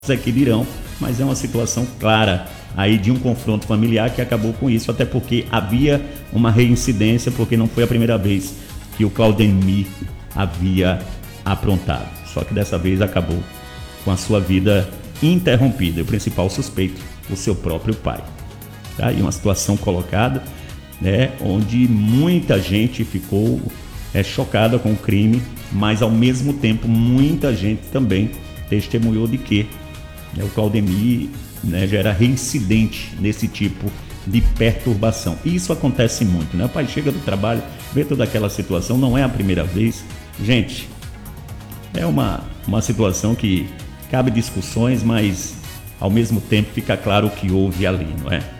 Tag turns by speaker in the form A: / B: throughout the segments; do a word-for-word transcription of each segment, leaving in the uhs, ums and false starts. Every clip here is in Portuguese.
A: é que dirão, mas é uma situação clara aí de um confronto familiar que acabou com isso, até porque havia uma reincidência, porque não foi a primeira vez que o Claudemir havia aprontado. Só que dessa vez acabou com a sua vida interrompida. E o principal suspeito, o seu próprio pai. Tá? E uma situação colocada, né, onde muita gente ficou é, chocada com o crime, mas ao mesmo tempo muita gente também testemunhou de que né, o Claudemir né, já era reincidente nesse tipo de perturbação. E isso acontece muito, né? O pai chega do trabalho, vê toda aquela situação, não é a primeira vez. Gente, é uma, uma situação que cabe discussões, mas ao mesmo tempo fica claro o que houve ali, não é?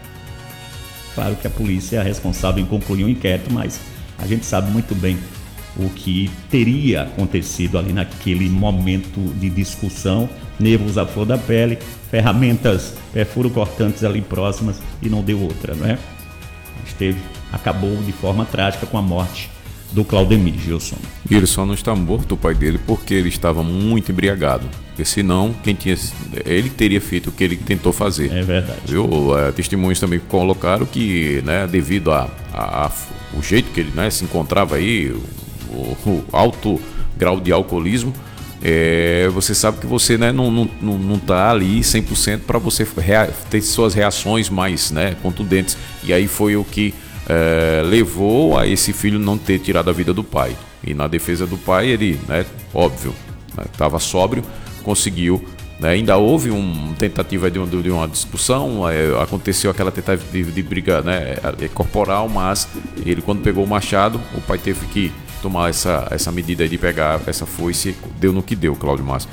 A: Claro que a polícia é a responsável em concluir o inquérito, mas a gente sabe muito bem o que teria acontecido ali naquele momento de discussão, nervos à flor da pele, ferramentas perfuro-cortantes ali próximas e não deu outra, não é? Esteve, acabou de forma trágica com a morte do Claudemir, Gilson.
B: E ele só não está morto, o pai dele, porque ele estava muito embriagado. Porque senão, quem tinha, ele teria feito o que ele tentou fazer.
A: É verdade.
B: Viu? É, testemunhos também colocaram que, né, devido a, a, a o jeito que ele né, se encontrava aí, o, o alto grau de alcoolismo, é, você sabe que você né, não está não, não tá ali cem por cento para você rea, ter suas reações mais né, contundentes. E aí foi o que é, levou a esse filho não ter tirado a vida do pai. E na defesa do pai, ele, né, óbvio, estava né, sóbrio, conseguiu. Né, ainda houve uma tentativa de uma, de uma discussão, é, aconteceu aquela tentativa de, de briga né, corporal, mas ele, quando pegou o machado, o pai teve que tomar essa, essa medida de pegar essa foice, deu no que deu, Cláudio Márcio.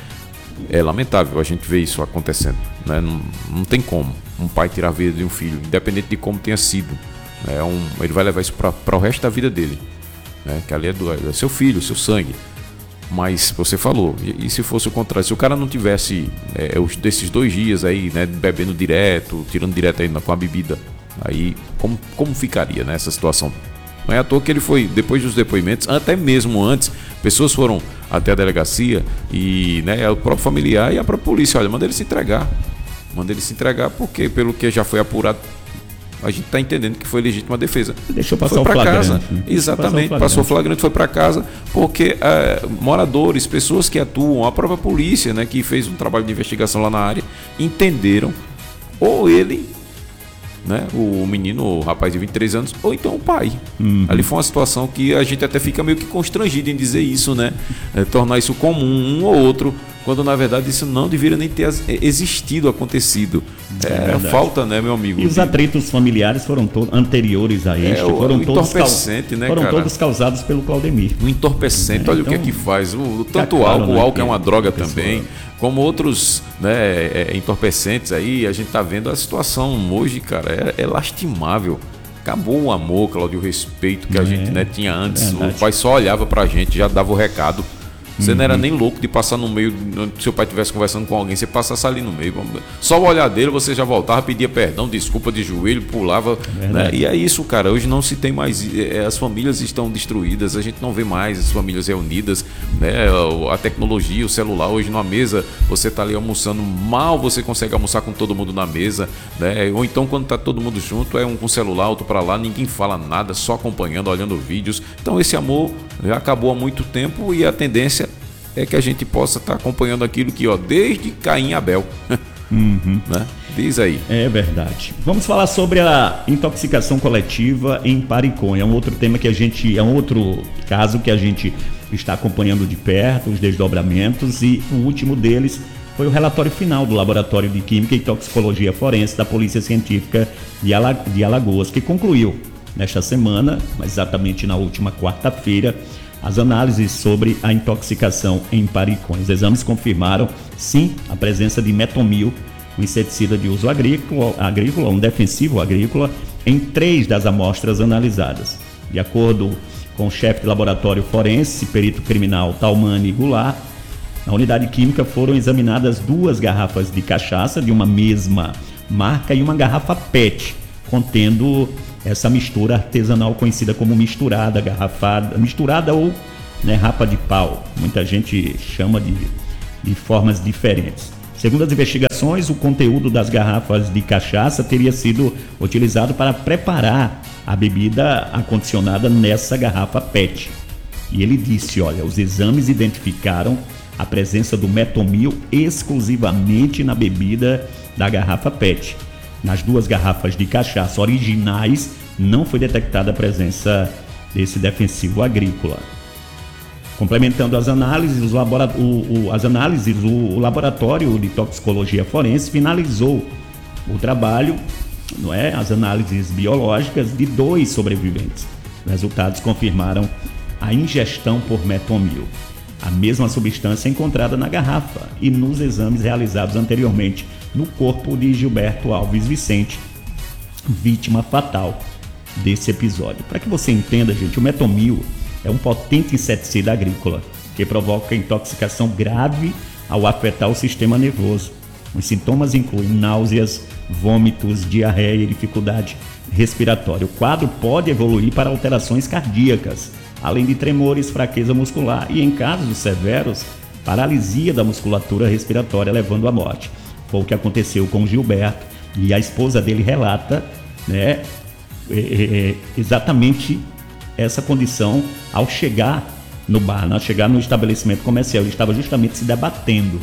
B: É lamentável a gente ver isso acontecendo, né? não, não tem como um pai tirar a vida de um filho, independente de como tenha sido. É um, ele vai levar isso para o resto da vida dele, né? Que ali é, do, é seu filho, seu sangue. Mas você falou, e, e se fosse o contrário, se o cara não tivesse é, os, desses dois dias aí, né, bebendo direto, tirando direto aí com a bebida, aí como, como ficaria nessa né, situação? Não é à toa que ele foi, depois dos depoimentos, até mesmo antes, pessoas foram até a delegacia e né, o próprio familiar e a própria polícia, olha, manda ele se entregar. Manda ele se entregar porque, pelo que já foi apurado, a gente está entendendo que foi legítima defesa.
A: Deixou passar
B: foi para
A: casa.
B: Né? Exatamente, passou o passou flagrante, foi para casa, porque é, moradores, pessoas que atuam, a própria polícia, né, que fez um trabalho de investigação lá na área, entenderam, ou ele, né, o menino, o rapaz de vinte e três anos, ou então o pai. Uhum. Ali foi uma situação que a gente até fica meio que constrangido em dizer isso, né? É, tornar isso comum, um ou outro, quando na verdade isso não deveria nem ter existido, acontecido. É, é falta, né, meu amigo?
A: E os atritos familiares foram todos anteriores a este, é, foram,
B: o
A: todos,
B: entorpecente, né,
A: foram
B: cara?
A: todos causados pelo Claudemir.
B: O entorpecente, é, olha então, o que é que faz. O, tanto o álcool, o álcool é uma droga também, como outros né, é, entorpecentes aí, a gente tá vendo a situação hoje, cara, é, é lastimável. Acabou o amor, Cláudio, o respeito que a é, gente né, tinha antes. Verdade. O pai só olhava pra gente, já dava o recado. Você uhum. não era nem louco de passar no meio, se seu pai estivesse conversando com alguém, você passasse ali no meio. Só o olhar dele, você já voltava, pedia perdão, desculpa de joelho, pulava. Né? E é isso, cara. Hoje não se tem mais. As famílias estão destruídas, a gente não vê mais as famílias reunidas. Né? A tecnologia, o celular, hoje numa mesa, você está ali almoçando, mal você consegue almoçar com todo mundo na mesa. Né? Ou então, quando está todo mundo junto, é um com o celular, outro para lá, ninguém fala nada, só acompanhando, olhando vídeos. Então, esse amor já acabou há muito tempo e a tendência é que a gente possa estar tá acompanhando aquilo que, ó, desde Caim e Abel.
A: Uhum.
B: Né? Diz aí.
A: É verdade. Vamos falar sobre a intoxicação coletiva em Pariconha. É um outro tema que a gente, é um outro caso que a gente está acompanhando de perto, os desdobramentos, e o último deles foi o relatório final do Laboratório de Química e Toxicologia Forense da Polícia Científica de Alagoas, que concluiu nesta semana, mas exatamente na última quarta-feira, as análises sobre a intoxicação em Pariconha. Os exames confirmaram, sim, a presença de metomil, um inseticida de uso agrícola, agrícola, um defensivo agrícola, em três das amostras analisadas. De acordo com o chefe de laboratório forense, perito criminal Talmani Goulart, na unidade química foram examinadas duas garrafas de cachaça de uma mesma marca e uma garrafa P E T, contendo essa mistura artesanal conhecida como misturada, garrafada, misturada ou né, rapa de pau. Muita gente chama de, de formas diferentes. Segundo as investigações, o conteúdo das garrafas de cachaça teria sido utilizado para preparar a bebida acondicionada nessa garrafa P E T. E ele disse, olha, os exames identificaram a presença do metomil exclusivamente na bebida da garrafa P E T. Nas duas garrafas de cachaça originais não foi detectada a presença desse defensivo agrícola. Complementando as análises, os labora- o, o, as análises, o, o laboratório de toxicologia forense finalizou o trabalho, não é, as análises biológicas de dois sobreviventes. Os resultados confirmaram a ingestão por metomil, a mesma substância encontrada na garrafa e nos exames realizados anteriormente no corpo de Gilberto Alves Vicente, vítima fatal desse episódio. Para que você entenda, gente, o metomil é um potente inseticida agrícola que provoca intoxicação grave ao afetar o sistema nervoso. Os sintomas incluem náuseas, vômitos, diarreia e dificuldade respiratória. O quadro pode evoluir para alterações cardíacas, além de tremores, fraqueza muscular e, em casos severos, paralisia da musculatura respiratória, levando à morte. Foi o que aconteceu com Gilberto, e a esposa dele relata, né, é, é, exatamente essa condição ao chegar no bar, ao chegar no estabelecimento comercial. Ele estava justamente se debatendo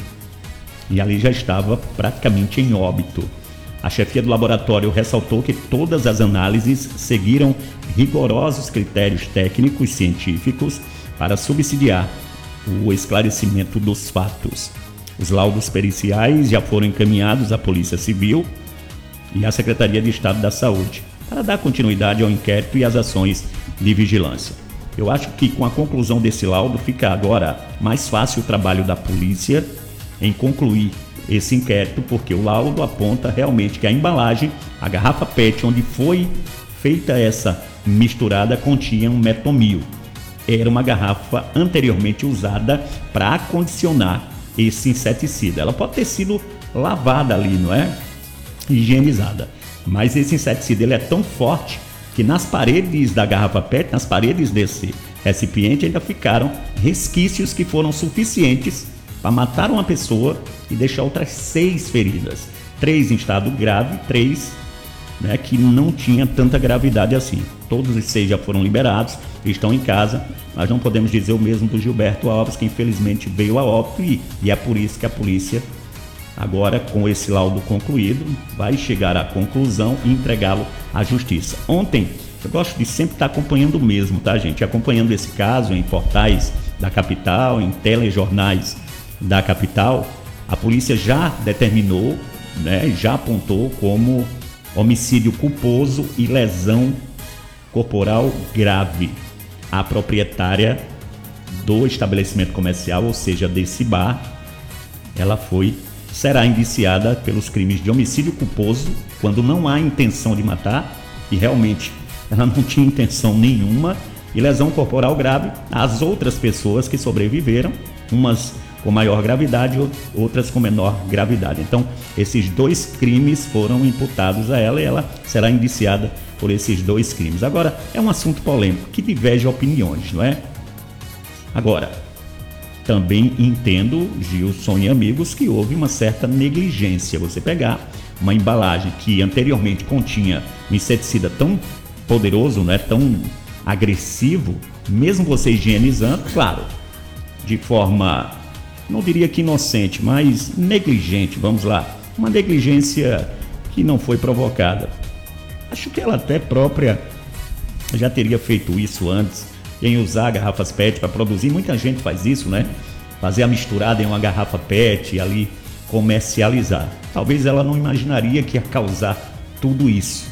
A: e ali já estava praticamente em óbito. A chefia do laboratório ressaltou que todas as análises seguiram rigorosos critérios técnicos científicos para subsidiar o esclarecimento dos fatos. Os laudos periciais já foram encaminhados à Polícia Civil e à Secretaria de Estado da Saúde para dar continuidade ao inquérito e às ações de vigilância. Eu acho que com a conclusão desse laudo fica agora mais fácil o trabalho da polícia em concluir esse inquérito, porque o laudo aponta realmente que a embalagem, a garrafa P E T onde foi feita essa misturada, continha um metomil. Era uma garrafa anteriormente usada para acondicionar esse inseticida. Ela pode ter sido lavada ali, não é? Higienizada. Mas esse inseticida ele é tão forte que nas paredes da garrafa P E T, nas paredes desse recipiente, ainda ficaram resquícios que foram suficientes para matar uma pessoa e deixar outras seis feridas. Três em estado grave, três, né, que não tinha tanta gravidade assim. Todos os seis já foram liberados, estão em casa, mas não podemos dizer o mesmo do Gilberto Alves, que infelizmente veio a óbito, e, e é por isso que a polícia, agora com esse laudo concluído, vai chegar à conclusão e entregá-lo à justiça. Ontem, eu gosto de sempre estar acompanhando o mesmo, tá, gente? Acompanhando esse caso em portais da capital, em telejornais da capital. A polícia já determinou, né, já apontou como homicídio culposo e lesão corporal grave a proprietária do estabelecimento comercial, ou seja, desse bar. Ela foi, será indiciada pelos crimes de homicídio culposo, quando não há intenção de matar, e realmente ela não tinha intenção nenhuma, e lesão corporal grave às outras pessoas que sobreviveram, umas com maior gravidade, outras com menor gravidade. Então, esses dois crimes foram imputados a ela e ela será indiciada por esses dois crimes. Agora, é um assunto polêmico que diverge opiniões, não é? Agora, também entendo, Gilson e amigos, que houve uma certa negligência. Você pegar uma embalagem que anteriormente continha um inseticida tão poderoso, não é, tão agressivo, mesmo você higienizando, claro, de forma, não diria que inocente, mas negligente, vamos lá, uma negligência que não foi provocada. Acho que ela até própria já teria feito isso antes, em usar garrafas P E T para produzir. Muita gente faz isso, né? Fazer a misturada em uma garrafa P E T e ali comercializar. Talvez ela não imaginaria que ia causar tudo isso.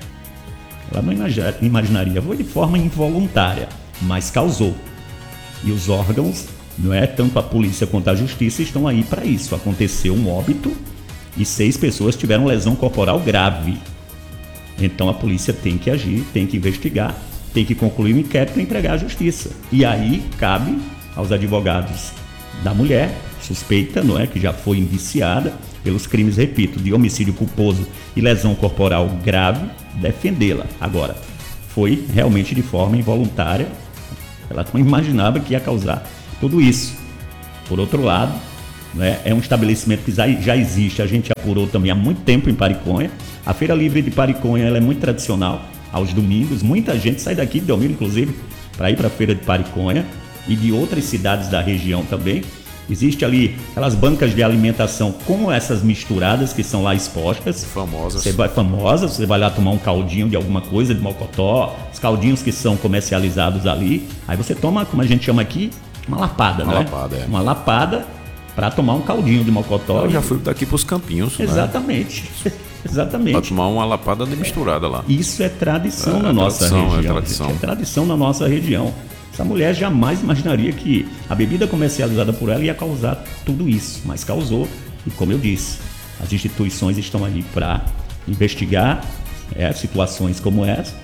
A: Ela não imaginaria, foi de forma involuntária, mas causou. E os órgãos, não é, tanto a polícia quanto a justiça, estão aí para isso. Aconteceu um óbito e seis pessoas tiveram lesão corporal grave. Então a polícia tem que agir, tem que investigar, tem que concluir o inquérito e entregar à justiça. E aí cabe aos advogados da mulher suspeita, não é, que já foi indiciada pelos crimes, repito, de homicídio culposo e lesão corporal grave, defendê-la. Agora, foi realmente de forma involuntária. Ela não imaginava que ia causar tudo isso. Por outro lado, né? É um estabelecimento que já, já existe, a gente apurou também há muito tempo em Pariconha. A Feira Livre de Pariconha, ela é muito tradicional, aos domingos. Muita gente sai daqui de Delmiro, inclusive, para ir para a Feira de Pariconha e de outras cidades da região também. Existe ali aquelas bancas de alimentação com essas misturadas que são lá expostas.
B: Famosas.
A: Você vai, famosas, você vai lá tomar um caldinho de alguma coisa, de mocotó, os caldinhos que são comercializados ali. Aí você toma, como a gente chama aqui, uma lapada,
B: uma
A: né?
B: Lapada, é.
A: Uma lapada para tomar um caldinho de mocotó.
B: Eu já fui daqui para os Campinhos.
A: Exatamente. Né? Exatamente.
B: Para tomar uma lapada de misturada lá.
A: Isso é tradição
B: é,
A: na
B: é
A: nossa
B: tradição,
A: região.
B: É tradição.
A: É tradição na nossa região. Essa mulher jamais imaginaria que a bebida comercializada por ela ia causar tudo isso, mas causou. E como eu disse, as instituições estão aí para investigar é, situações como essa,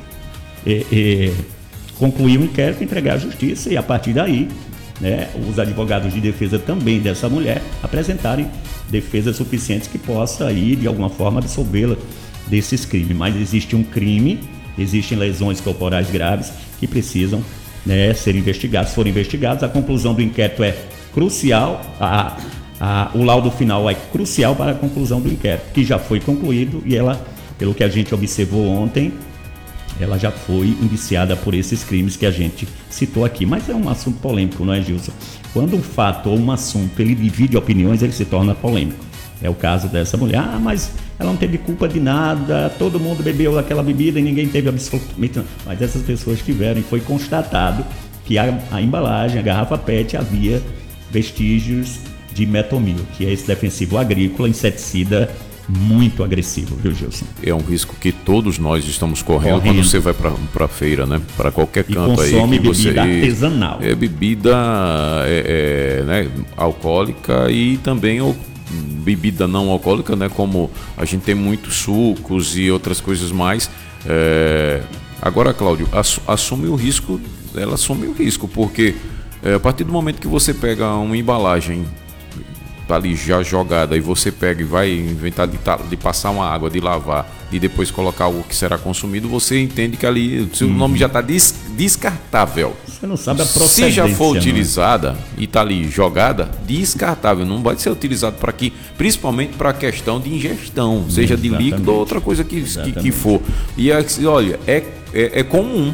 A: e, e, concluir o inquérito, entregar à justiça e a partir daí, né, os advogados de defesa também dessa mulher apresentarem defesas suficientes que possa aí de alguma forma absolvê-la desses crimes. Mas existe um crime, existem lesões corporais graves que precisam, né, ser investigados. Se forem investigados, a conclusão do inquérito é crucial, a, a, o laudo final é crucial para a conclusão do inquérito, que já foi concluído e ela, pelo que a gente observou ontem, ela já foi indiciada por esses crimes que a gente citou aqui. Mas é um assunto polêmico, não é, Gilson? Quando um fato ou um assunto ele divide opiniões, ele se torna polêmico. É o caso dessa mulher. Ah, mas ela não teve culpa de nada, todo mundo bebeu aquela bebida e ninguém teve absolutamente nada. Mas essas pessoas tiveram e foi constatado que a, a embalagem, a garrafa P E T, havia vestígios de metomil, que é esse defensivo agrícola, inseticida muito agressivo, viu, Gilson?
B: É um risco que todos nós estamos correndo, correndo. Quando você vai para a feira, né? Para qualquer canto aí.
A: Consome
B: que você,
A: bebida artesanal.
B: É bebida é, é, né, alcoólica e também o, bebida não alcoólica, né? Como a gente tem muitos sucos e outras coisas mais. É, agora, Cláudio, assume o risco, ela assume o risco, porque é, a partir do momento que você pega uma embalagem tá ali já jogada e você pega e vai inventar de, de passar uma água, de lavar e depois colocar algo que será consumido, você entende que ali o seu hum. nome já está des, descartável.
A: Você não sabe a procedência.
B: Se já for utilizada,
A: né?
B: E está ali jogada, descartável, não vai ser utilizado para aqui, principalmente para a questão de ingestão, seja Exatamente. de líquido ou outra coisa que, que, que for. E olha, é, é, é comum.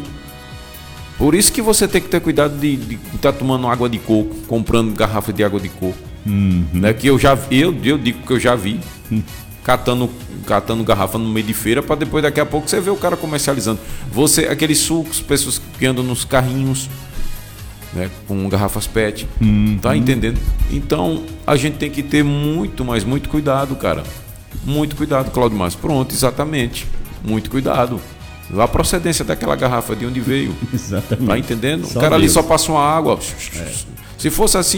B: Por isso que você tem que ter cuidado de estar tá tomando água de coco, comprando garrafa de água de coco.
A: Uhum.
B: Né, que eu já eu, eu digo que eu já vi uhum. catando, catando garrafa no meio de feira para depois daqui a pouco você vê o cara comercializando. Você, aqueles sucos, pessoas que andam nos carrinhos, né, com garrafas P E T, uhum. Tá entendendo? Então a gente tem que ter muito, mas muito cuidado, cara. Muito cuidado, Cláudio Márcio. Pronto, exatamente. Muito cuidado. A procedência daquela garrafa, de onde veio.
A: Exatamente.
B: Tá entendendo?
A: Só
B: o cara
A: Deus.
B: ali só passa uma água. É. Se fosse assim,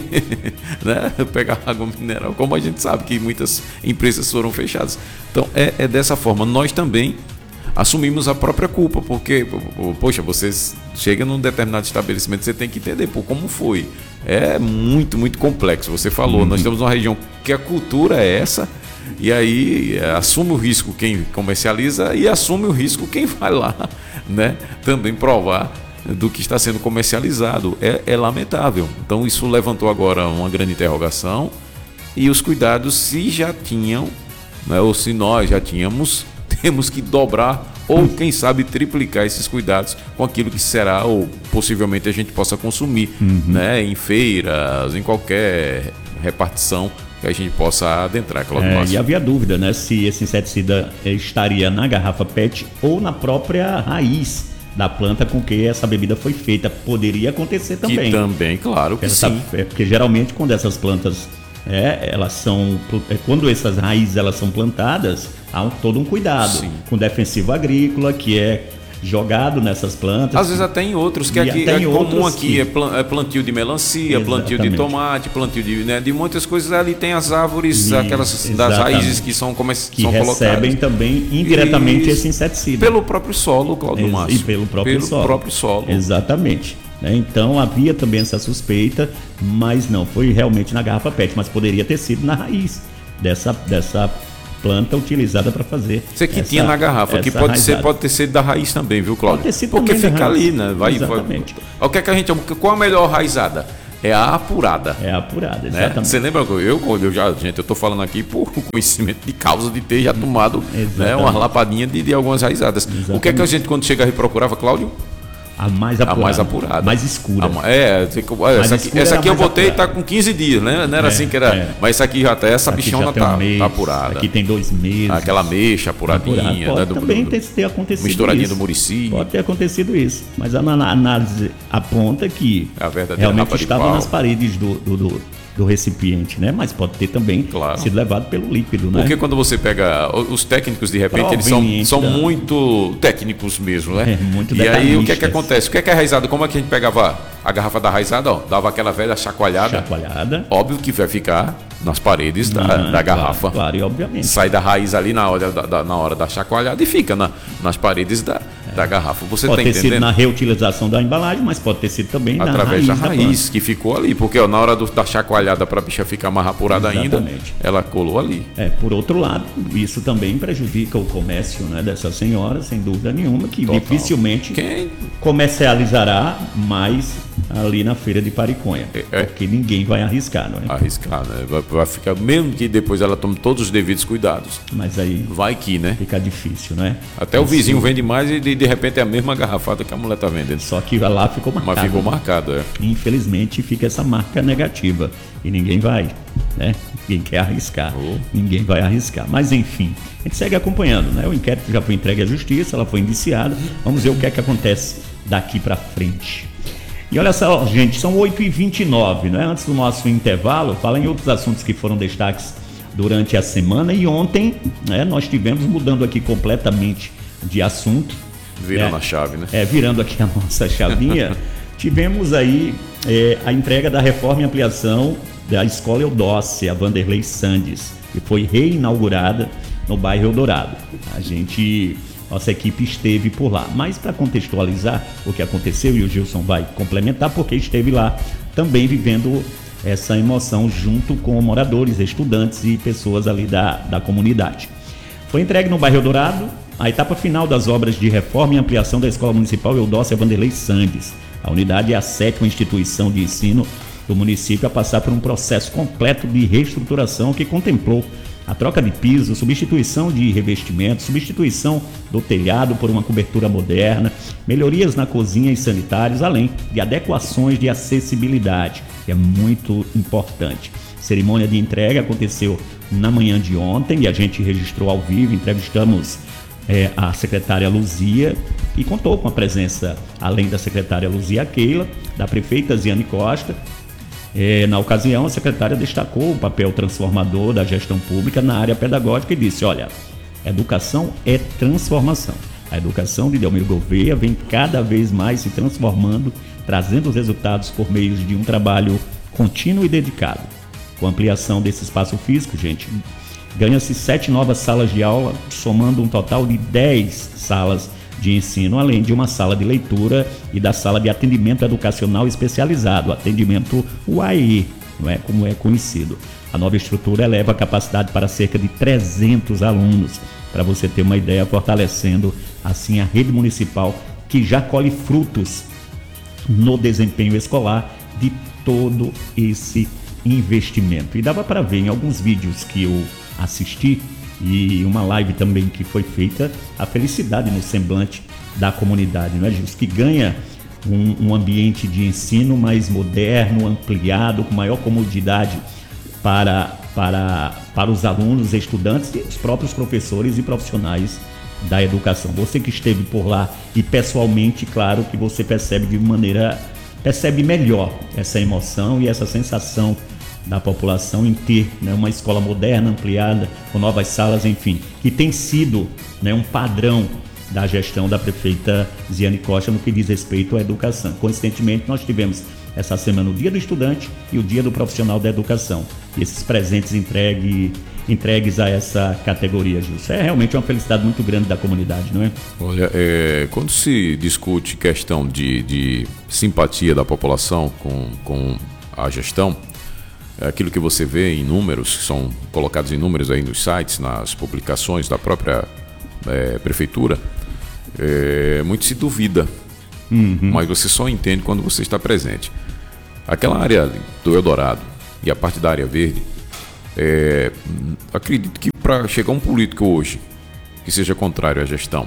B: né, pegar água mineral, como a gente sabe que muitas empresas foram fechadas. Então é, é dessa forma. Nós também assumimos a própria culpa, porque, poxa, você chega num determinado estabelecimento, você tem que entender pô, como foi. É muito, muito complexo. Você falou, uhum. Nós estamos numa região que a cultura é essa, e aí é, assume o risco quem comercializa e assume o risco quem vai lá, né, também provar do que está sendo comercializado. É, é lamentável. Então isso levantou agora uma grande interrogação e os cuidados se já tinham, né, ou se nós já tínhamos, temos que dobrar ou quem sabe triplicar esses cuidados com aquilo que será ou possivelmente a gente possa consumir, uhum. né, em feiras, em qualquer repartição que a gente possa adentrar.
A: É, e havia dúvida, né, se esse inseticida estaria na garrafa P E T ou na própria raiz da planta com que essa bebida foi feita. Poderia acontecer também.
B: Que também, claro que
A: essa,
B: sim.
A: É, porque geralmente quando essas plantas, é, elas são, é, quando essas raízes elas são plantadas, há um, todo um cuidado sim. com defensivo agrícola que é jogado nessas plantas.
B: Às vezes até em outros, que aqui é comum aqui, que... é plantio de melancia, exatamente. Plantio de tomate, plantio de, né, de muitas coisas. Ali tem as árvores, e, aquelas das raízes que são, come,
A: que
B: são colocadas.
A: Que recebem também indiretamente e, esse inseticida.
B: Pelo próprio solo, Cláudio Márcio.
A: E pelo próprio
B: pelo
A: solo.
B: próprio solo.
A: Exatamente. Então havia também essa suspeita, mas não, foi realmente na garrafa P E T, mas poderia ter sido na raiz dessa, dessa planta utilizada para fazer.
B: Você que essa, tinha na garrafa, que pode ser, pode ter sido da raiz também, viu, Cláudio? Porque fica ali, né? Vai, vai. O que é que a gente chama? Qual a melhor raizada? É a apurada.
A: É a apurada,
B: né?
A: exatamente.
B: Você lembra que eu, eu já, gente, eu tô falando aqui por conhecimento de causa de ter já tomado, né, uma lapadinha de, de algumas raizadas. Exatamente. O que é que a gente, quando chega, procurava, Cláudio?
A: A mais apurada.
B: A mais apurada.
A: Mais escura.
B: A, é, essa aqui, essa aqui eu botei e tá com quinze dias, né? Não era é, assim que era. É. Mas essa aqui já tá, essa bichona tá, um tá apurada.
A: Aqui tem dois meses.
B: Aquela mexa apuradinha.
A: Apurada. Pode
B: né, do,
A: também
B: do,
A: ter, ter acontecido
B: misturadinha
A: isso.
B: do Muricy.
A: Pode ter acontecido isso. Mas a análise aponta que
B: a
A: realmente estava nas paredes do, do, do, do recipiente, né? Mas pode ter também claro. sido levado pelo líquido, né?
B: Porque quando você pega os técnicos, de repente, eles são, são muito técnicos mesmo, né?
A: É, muito
B: e aí o que é que acontece? O que é que é raizada? Como é que a gente pegava a garrafa da raizada? Ó, dava aquela velha chacoalhada.
A: Chacoalhada.
B: Óbvio que vai ficar nas paredes da,
A: Não,
B: da garrafa.
A: Claro, claro, e obviamente.
B: Sai da raiz ali na hora da, da, na hora da chacoalhada e fica na, nas paredes da, é. da garrafa. Você
A: pode
B: tá
A: ter
B: entendendo?
A: sido na reutilização da embalagem, mas pode ter sido também na
B: através
A: raiz
B: da raiz da que ficou ali. Porque ó, na hora do, da chacoalhada para a bicha ficar mais apurada ainda, ela colou ali.
A: É, por outro lado, isso também prejudica o comércio, né, dessa senhora, sem dúvida nenhuma, que Total. dificilmente
B: Quem?
A: comercializará mais ali na feira de Pariconha. É, é. Porque ninguém vai arriscar, não é?
B: Arriscar, né? Vai, vai ficar, mesmo que depois ela tome todos os devidos cuidados.
A: Mas aí
B: vai que, né?
A: Fica difícil, né?
B: Até o vizinho sim. vende mais e de, de repente é a mesma garrafada que a mulher tá vendendo.
A: Só que lá ficou marcado.
B: Mas ficou marcado, é.
A: Infelizmente fica essa marca negativa. E ninguém vai, né? Ninguém quer arriscar. Oh. Ninguém vai arriscar. Mas enfim, a gente segue acompanhando, né? O inquérito já foi entregue à justiça, ela foi indiciada. Vamos ver o que é que acontece daqui para frente. E olha só, gente, são oito e vinte e nove, né? Antes do nosso intervalo, fala em outros assuntos que foram destaques durante a semana. E ontem, né, nós tivemos, mudando aqui completamente de assunto.
B: Virando
A: é,
B: a chave, né?
A: É, virando aqui a nossa chavinha. Tivemos aí é, a entrega da reforma e ampliação da Escola Eudócia, a Vanderlei Sandes, que foi reinaugurada no bairro Eldorado. A gente... Nossa equipe esteve por lá. Mas para contextualizar o que aconteceu, e o Gilson vai complementar, porque esteve lá também vivendo essa emoção junto com moradores, estudantes e pessoas ali da, da comunidade. Foi entregue no bairro Eldorado a etapa final das obras de reforma e ampliação da Escola Municipal Eudócia Vanderlei Sandes. A unidade é a sétima instituição de ensino do município a passar por um processo completo de reestruturação que contemplou a troca de piso, substituição de revestimento, substituição do telhado por uma cobertura moderna, melhorias na cozinha e sanitários, além de adequações de acessibilidade, que é muito importante. A cerimônia de entrega aconteceu na manhã de ontem e a gente registrou ao vivo, entrevistamos é, a secretária Luzia e contou com a presença, além da secretária Luzia Keila, da prefeita Ziane Costa. É, na ocasião, a secretária destacou o papel transformador da gestão pública na área pedagógica e disse, olha, educação é transformação. A educação de Delmiro Gouveia vem cada vez mais se transformando, trazendo os resultados por meio de um trabalho contínuo e dedicado. Com a ampliação desse espaço físico, gente, ganha-se sete novas salas de aula, somando um total de dez salas de ensino, além de uma sala de leitura e da sala de atendimento educacional especializado, atendimento U A E, não é como é conhecido. A nova estrutura eleva a capacidade para cerca de trezentos alunos, para você ter uma ideia, fortalecendo assim a rede municipal que já colhe frutos no desempenho escolar de todo esse investimento. E dava para ver em alguns vídeos que eu assisti e uma live também que foi feita, a felicidade no semblante da comunidade, não é, Gilson? Que ganha um, um ambiente de ensino mais moderno, ampliado, com maior comodidade para, para, para os alunos, estudantes e os próprios professores e profissionais da educação. Você que esteve por lá e pessoalmente, claro que você percebe de maneira, percebe melhor essa emoção e essa sensação da população em ter, né, uma escola moderna, ampliada, com novas salas, enfim, que tem sido, né, um padrão da gestão da prefeita Ziane Costa no que diz respeito à educação. Coincidentemente, nós tivemos essa semana o Dia do Estudante e o Dia do Profissional da Educação. E esses presentes entregue, entregues a essa categoria, Gilson. É realmente uma felicidade muito grande da comunidade, não é?
B: Olha, é, quando se discute questão de, de simpatia da população com, com a gestão, aquilo que você vê em números, que são colocados em números aí nos sites, nas publicações da própria é, prefeitura, é, muito se duvida, uhum. mas você só entende quando você está presente. aquela área do Eldorado e a parte da área verde, é, acredito que para chegar um político hoje que seja contrário à gestão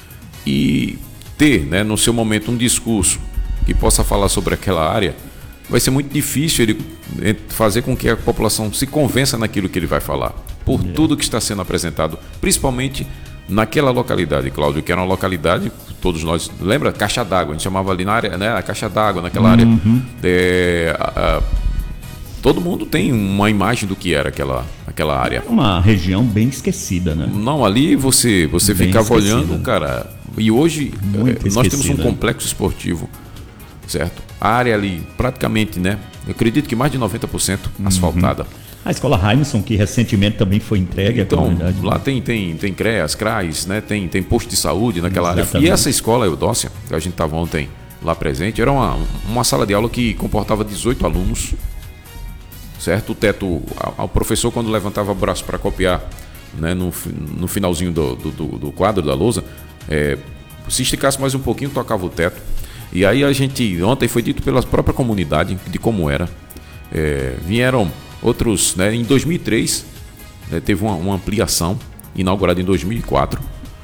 B: e ter, né, no seu momento um discurso que possa falar sobre aquela área, vai ser muito difícil ele fazer com que a população se convença naquilo que ele vai falar, por é. tudo que está sendo apresentado, principalmente naquela localidade, Cláudio, que era uma localidade, todos nós, lembra? Caixa d'água, a gente chamava ali na área, né, a caixa d'água, naquela uhum. área. É, a, a, todo mundo tem uma imagem do que era aquela, aquela área.
A: Uma região bem esquecida, né?
B: Não, ali você, você ficava esquecida. olhando, cara, e hoje é, nós temos um complexo esportivo, certo? A área ali, praticamente, né, eu acredito que mais de noventa por cento asfaltada.
A: Uhum. A escola Heimisson, que recentemente também foi entregue à
B: então,
A: comunidade.
B: Lá tem, tem, tem CREAS, CRAS, né? tem, tem posto de saúde naquela Exatamente. área. E essa escola, Eudócia, que a gente estava ontem lá presente, era uma, uma sala de aula que comportava dezoito alunos, certo? O teto, o professor, quando levantava o braço para copiar, né, no, no finalzinho do, do, do quadro da lousa, é, se esticasse mais um pouquinho, tocava o teto. E aí a gente, ontem foi dito pela própria comunidade de como era. É, vieram outros, né, em dois mil e três, né, teve uma, uma ampliação, inaugurada em dois mil e quatro.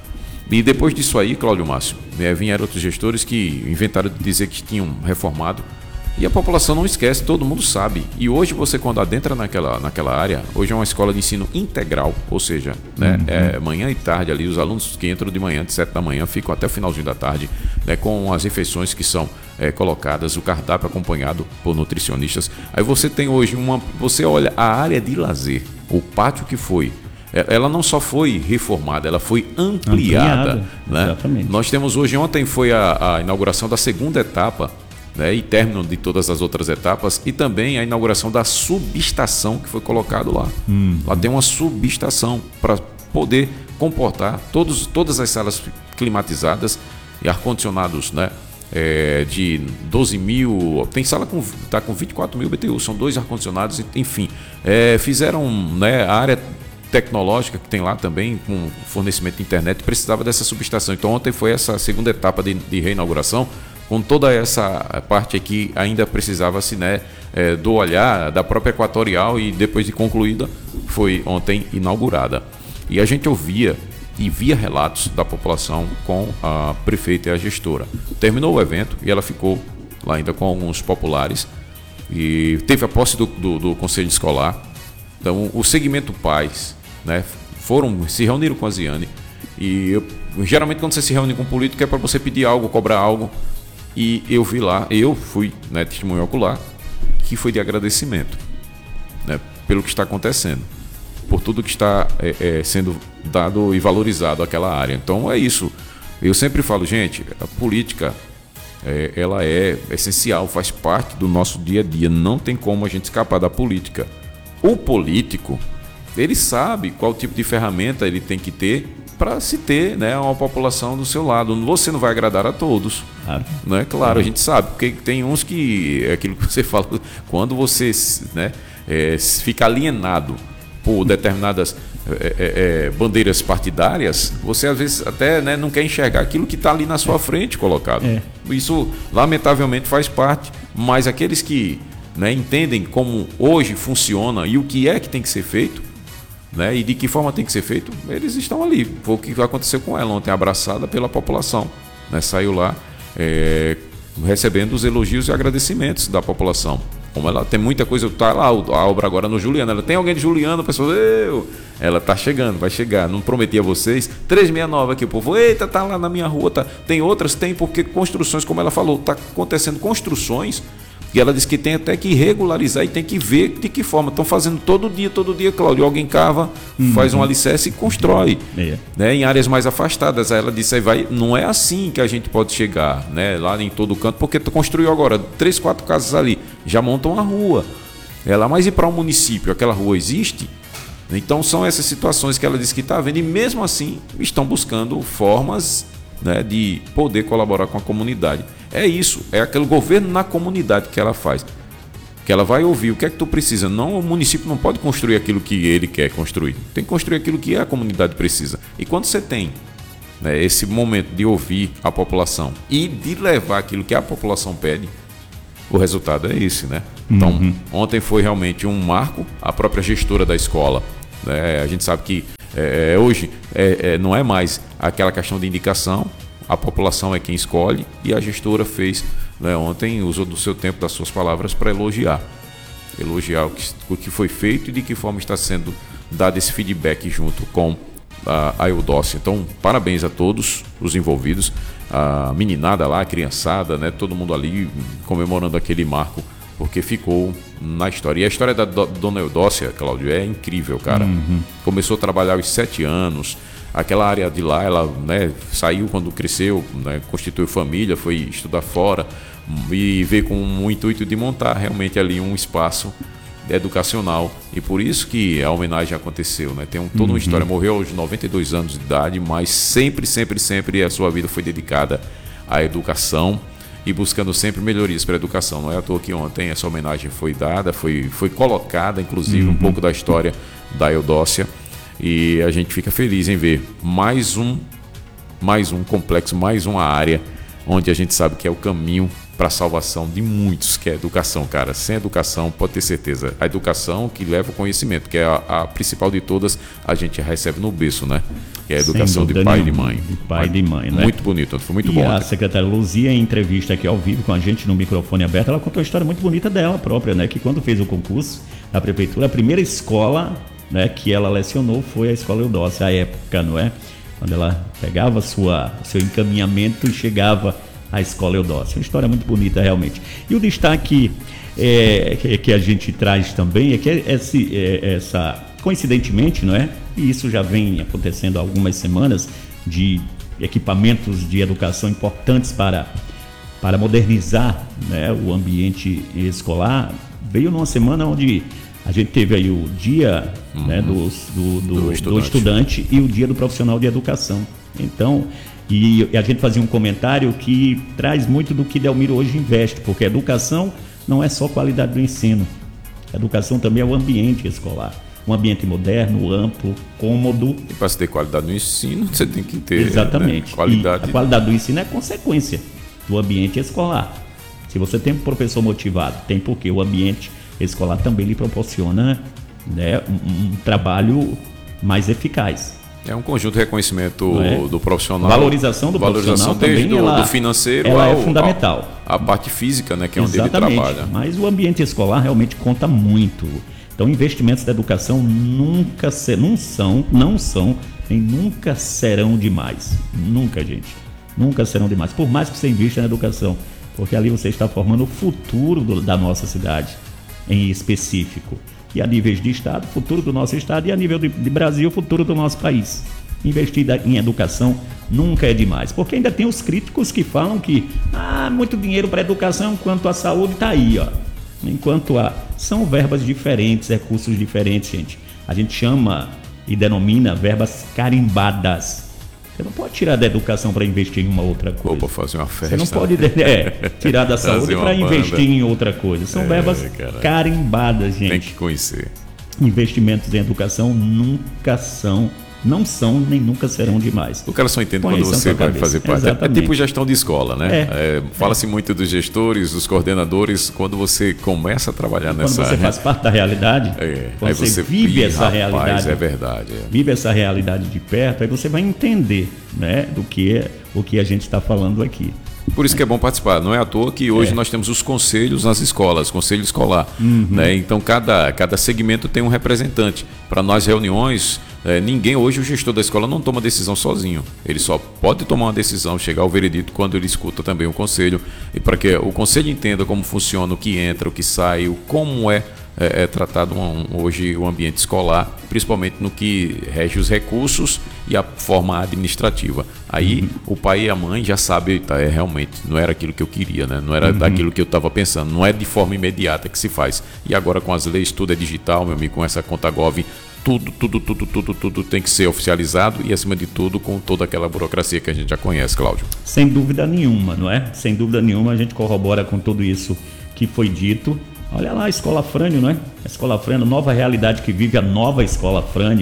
B: E depois disso aí, Cláudio Márcio, né, vieram outros gestores que inventaram de dizer que tinham reformado. E a população não esquece, todo mundo sabe. E hoje você, quando adentra naquela, naquela área, hoje é uma escola de ensino integral, ou seja, né, uhum. é, manhã e tarde ali, os alunos que entram de manhã, de sete da manhã, ficam até o finalzinho da tarde, né, com as refeições que são é, colocadas, o cardápio acompanhado por nutricionistas. Aí você tem hoje uma... Você olha a área de lazer, o pátio que foi, ela não só foi reformada, ela foi ampliada. ampliada né? Exatamente. Nós temos hoje, ontem foi a, a inauguração da segunda etapa, né, e término de todas as outras etapas, e também a inauguração da subestação que foi colocado lá. Hum. Lá tem uma subestação para poder comportar todos, todas as salas climatizadas e ar-condicionados, né, é, de doze mil, tem sala que está com vinte e quatro mil B T U, são dois ar-condicionados, enfim. É, fizeram, né, a área tecnológica que tem lá também, com fornecimento de internet, precisava dessa subestação. Então ontem foi essa segunda etapa de, de reinauguração, com toda essa parte aqui ainda precisava-se, né, é, do olhar da própria Equatorial, e depois de concluída foi ontem inaugurada. E a gente ouvia e via relatos da população com a prefeita e a gestora. Terminou o evento e ela ficou lá ainda com alguns populares e teve a posse do, do, do conselho escolar. Então o segmento pais, né, foram, se reuniram com a Ziane, e eu, geralmente quando você se reúne com um político é para você pedir algo, cobrar algo. E eu vi lá, eu fui, né, testemunho ocular, que foi de agradecimento, né, pelo que está acontecendo, por tudo que está é, é, sendo dado e valorizado àquela área. Então é isso. Eu sempre falo, gente, a política, é, ela é essencial, faz parte do nosso dia a dia. Não tem como a gente escapar da política. O político, ele sabe qual tipo de ferramenta ele tem que ter para se ter, né, uma população do seu lado. Você não vai agradar a todos. Ah, né? Claro, ah. a gente sabe, porque tem uns que, é aquilo que você fala, quando você, né, é, fica alienado por determinadas é, é, bandeiras partidárias, você às vezes até, né, não quer enxergar aquilo que está ali na sua frente colocado. É. Isso, lamentavelmente, faz parte, mas aqueles que, né, entendem como hoje funciona e o que é que tem que ser feito, né, e de que forma tem que ser feito, eles estão ali. Foi o que aconteceu com ela ontem, abraçada pela população, né, saiu lá é, recebendo os elogios e agradecimentos da população. Como ela tem muita coisa, tá lá a obra agora no Juliano, ela tem alguém de Juliano, a pessoa, eu, ela tá chegando, vai chegar, não prometi a vocês, trezentos e sessenta e nove aqui, o povo, eita, tá lá na minha rua, tá. Tem outras, tem, porque construções, como ela falou, tá acontecendo construções, e ela disse que tem até que regularizar e tem que ver de que forma. Estão fazendo todo dia, todo dia, Cláudio. Alguém cava, uhum. faz um alicerce e constrói. É. Né, em áreas mais afastadas. Aí ela disse, aí vai, não é assim que a gente pode chegar, né, lá em todo canto, porque tu construiu agora três, quatro casas ali, já montam uma rua. Ela, mas e para o um município? Aquela rua existe? Então são essas situações que ela disse que está vendo, e mesmo assim estão buscando formas, né, de poder colaborar com a comunidade. É isso, é aquele governo na comunidade que ela faz, que ela vai ouvir o que é que tu precisa. Não, o município não pode construir aquilo que ele quer construir, tem que construir aquilo que a comunidade precisa. E quando você tem, né, esse momento de ouvir a população e de levar aquilo que a população pede, o resultado é esse, né? Então,
A: Uhum.
B: ontem foi realmente um marco, a própria gestora da escola, né? A gente sabe que é, hoje é, é, não é mais aquela questão de indicação, a população é quem escolhe, e a gestora fez, né, ontem, usou do seu tempo, das suas palavras, para elogiar. Elogiar o que, o que foi feito e de que forma está sendo dado esse feedback junto com a, a Eudócia. Então, parabéns a todos os envolvidos, a meninada lá, a criançada, né, todo mundo ali comemorando aquele marco, porque ficou na história. E a história da do, Dona Eudócia, Cláudio, é incrível, cara. Uhum. Começou a trabalhar aos sete anos, aquela área de lá, ela, né, saiu quando cresceu, né, constituiu família, foi estudar fora e veio com o intuito de montar realmente ali um espaço educacional, e por isso que a homenagem aconteceu, né? Tem um, toda uma uhum. história. Morreu aos noventa e dois anos de idade, mas sempre, sempre, sempre a sua vida foi dedicada à educação e buscando sempre melhorias para a educação. Não é à toa que ontem essa homenagem foi dada, foi, foi colocada, inclusive, uhum. um pouco da história da Eudócia, e a gente fica feliz em ver mais um, mais um complexo, mais uma área onde a gente sabe que é o caminho para a salvação de muitos, que é a educação, cara. Sem educação, pode ter certeza, a educação que leva o conhecimento, que é a, a principal de todas, a gente recebe no berço, né? Que é a educação de pai e de mãe.
A: De pai e de mãe, né?
B: Muito bonito, foi muito
A: e
B: bom.
A: E a
B: ontem.
A: secretária Luzia, em entrevista aqui ao vivo com a gente, no microfone aberto, ela contou uma história muito bonita dela própria, né? Que quando fez o concurso da prefeitura, a primeira escola, né, que ela lecionou foi a Escola Eudócia, à época, não é? Quando ela pegava sua, seu encaminhamento e chegava à Escola Eudócia. Uma história muito bonita, realmente. E o destaque é, que, que a gente traz também é que esse, é, essa, coincidentemente, não é? E isso já vem acontecendo há algumas semanas, de equipamentos de educação importantes para, para modernizar, né, o ambiente escolar, veio numa semana onde a gente teve aí o dia, uhum. né, do, do, do, do, estudante. do estudante e o dia do profissional de educação. Então, e a gente fazia um comentário que traz muito do que Delmiro hoje investe, porque a educação não é só qualidade do ensino. A educação também é o ambiente escolar. Um ambiente moderno, amplo, cômodo.
B: E para se ter qualidade no ensino, você tem que ter,
A: exatamente,
B: né, qualidade.
A: E a qualidade do ensino é consequência do ambiente escolar. Se você tem um professor motivado, tem porque o ambiente escolar também lhe proporciona, né, um, um trabalho mais eficaz.
B: É um conjunto de reconhecimento é? do profissional.
A: Valorização do
B: valorização
A: profissional
B: desde
A: também,
B: do,
A: ela,
B: do financeiro
A: ela
B: ao,
A: é fundamental.
B: A, a parte física, né, que é onde
A: exatamente,
B: ele trabalha.
A: Mas o ambiente escolar realmente conta muito. Então, investimentos da educação nunca se, não são, não são, nem nunca serão demais. Nunca, gente. Nunca serão demais. Por mais que você invista na educação, porque ali você está formando o futuro do, da nossa cidade, em específico. E a níveis de Estado, o futuro do nosso Estado, e a nível de, de Brasil, o futuro do nosso país. Investir em educação nunca é demais, porque ainda tem os críticos que falam que ah, muito dinheiro para a educação, enquanto a saúde está aí, ó. Enquanto a... São verbas diferentes, recursos diferentes, gente. A gente chama e denomina verbas carimbadas. Você não pode tirar da educação para investir em uma outra coisa.
B: Ou para fazer uma festa.
A: Você não pode é, tirar da saúde para investir em outra coisa. São é, verbas cara. carimbadas, gente.
B: Tem que conhecer.
A: Investimentos em educação nunca são, não são nem nunca serão demais.
B: O cara só entende quando você vai cabeça. fazer parte. Exatamente. É tipo gestão de escola, né? É. É, fala-se é. muito dos gestores, dos coordenadores, quando você começa a trabalhar
A: quando
B: nessa...
A: Quando você faz parte da realidade,
B: é.
A: quando
B: aí
A: você,
B: você
A: vive essa
B: rapaz,
A: realidade,
B: é verdade. É.
A: vive essa realidade de perto, aí você vai entender, né, do que é o que a gente está falando aqui.
B: Por isso que é bom participar. Não é à toa que hoje é. nós temos os conselhos nas escolas, conselho escolar. Uhum. Né? Então, cada, cada segmento tem um representante. Para nós, reuniões, é, ninguém, hoje o gestor da escola não toma decisão sozinho. Ele só pode tomar uma decisão, chegar ao veredito quando ele escuta também o conselho. E para que o conselho entenda como funciona, o que entra, o que sai, o como é, é, é tratado um, hoje o ambiente escolar, principalmente no que rege os recursos e a forma administrativa. Aí uhum. o pai e a mãe já sabem, tá, é, realmente não era aquilo que eu queria, né? Não era uhum. daquilo que eu estava pensando, não é de forma imediata que se faz. E agora com as leis tudo é digital, meu amigo, com essa conta Gov, tudo, tudo, tudo, tudo, tudo tem que ser oficializado e acima de tudo com toda aquela burocracia que a gente já conhece, Cláudio.
A: Sem dúvida nenhuma, não é? Sem dúvida nenhuma a gente corrobora com tudo isso que foi dito. Olha lá a Escola Frânio, não é? A Escola Frânio, nova realidade que vive a nova Escola Frânio,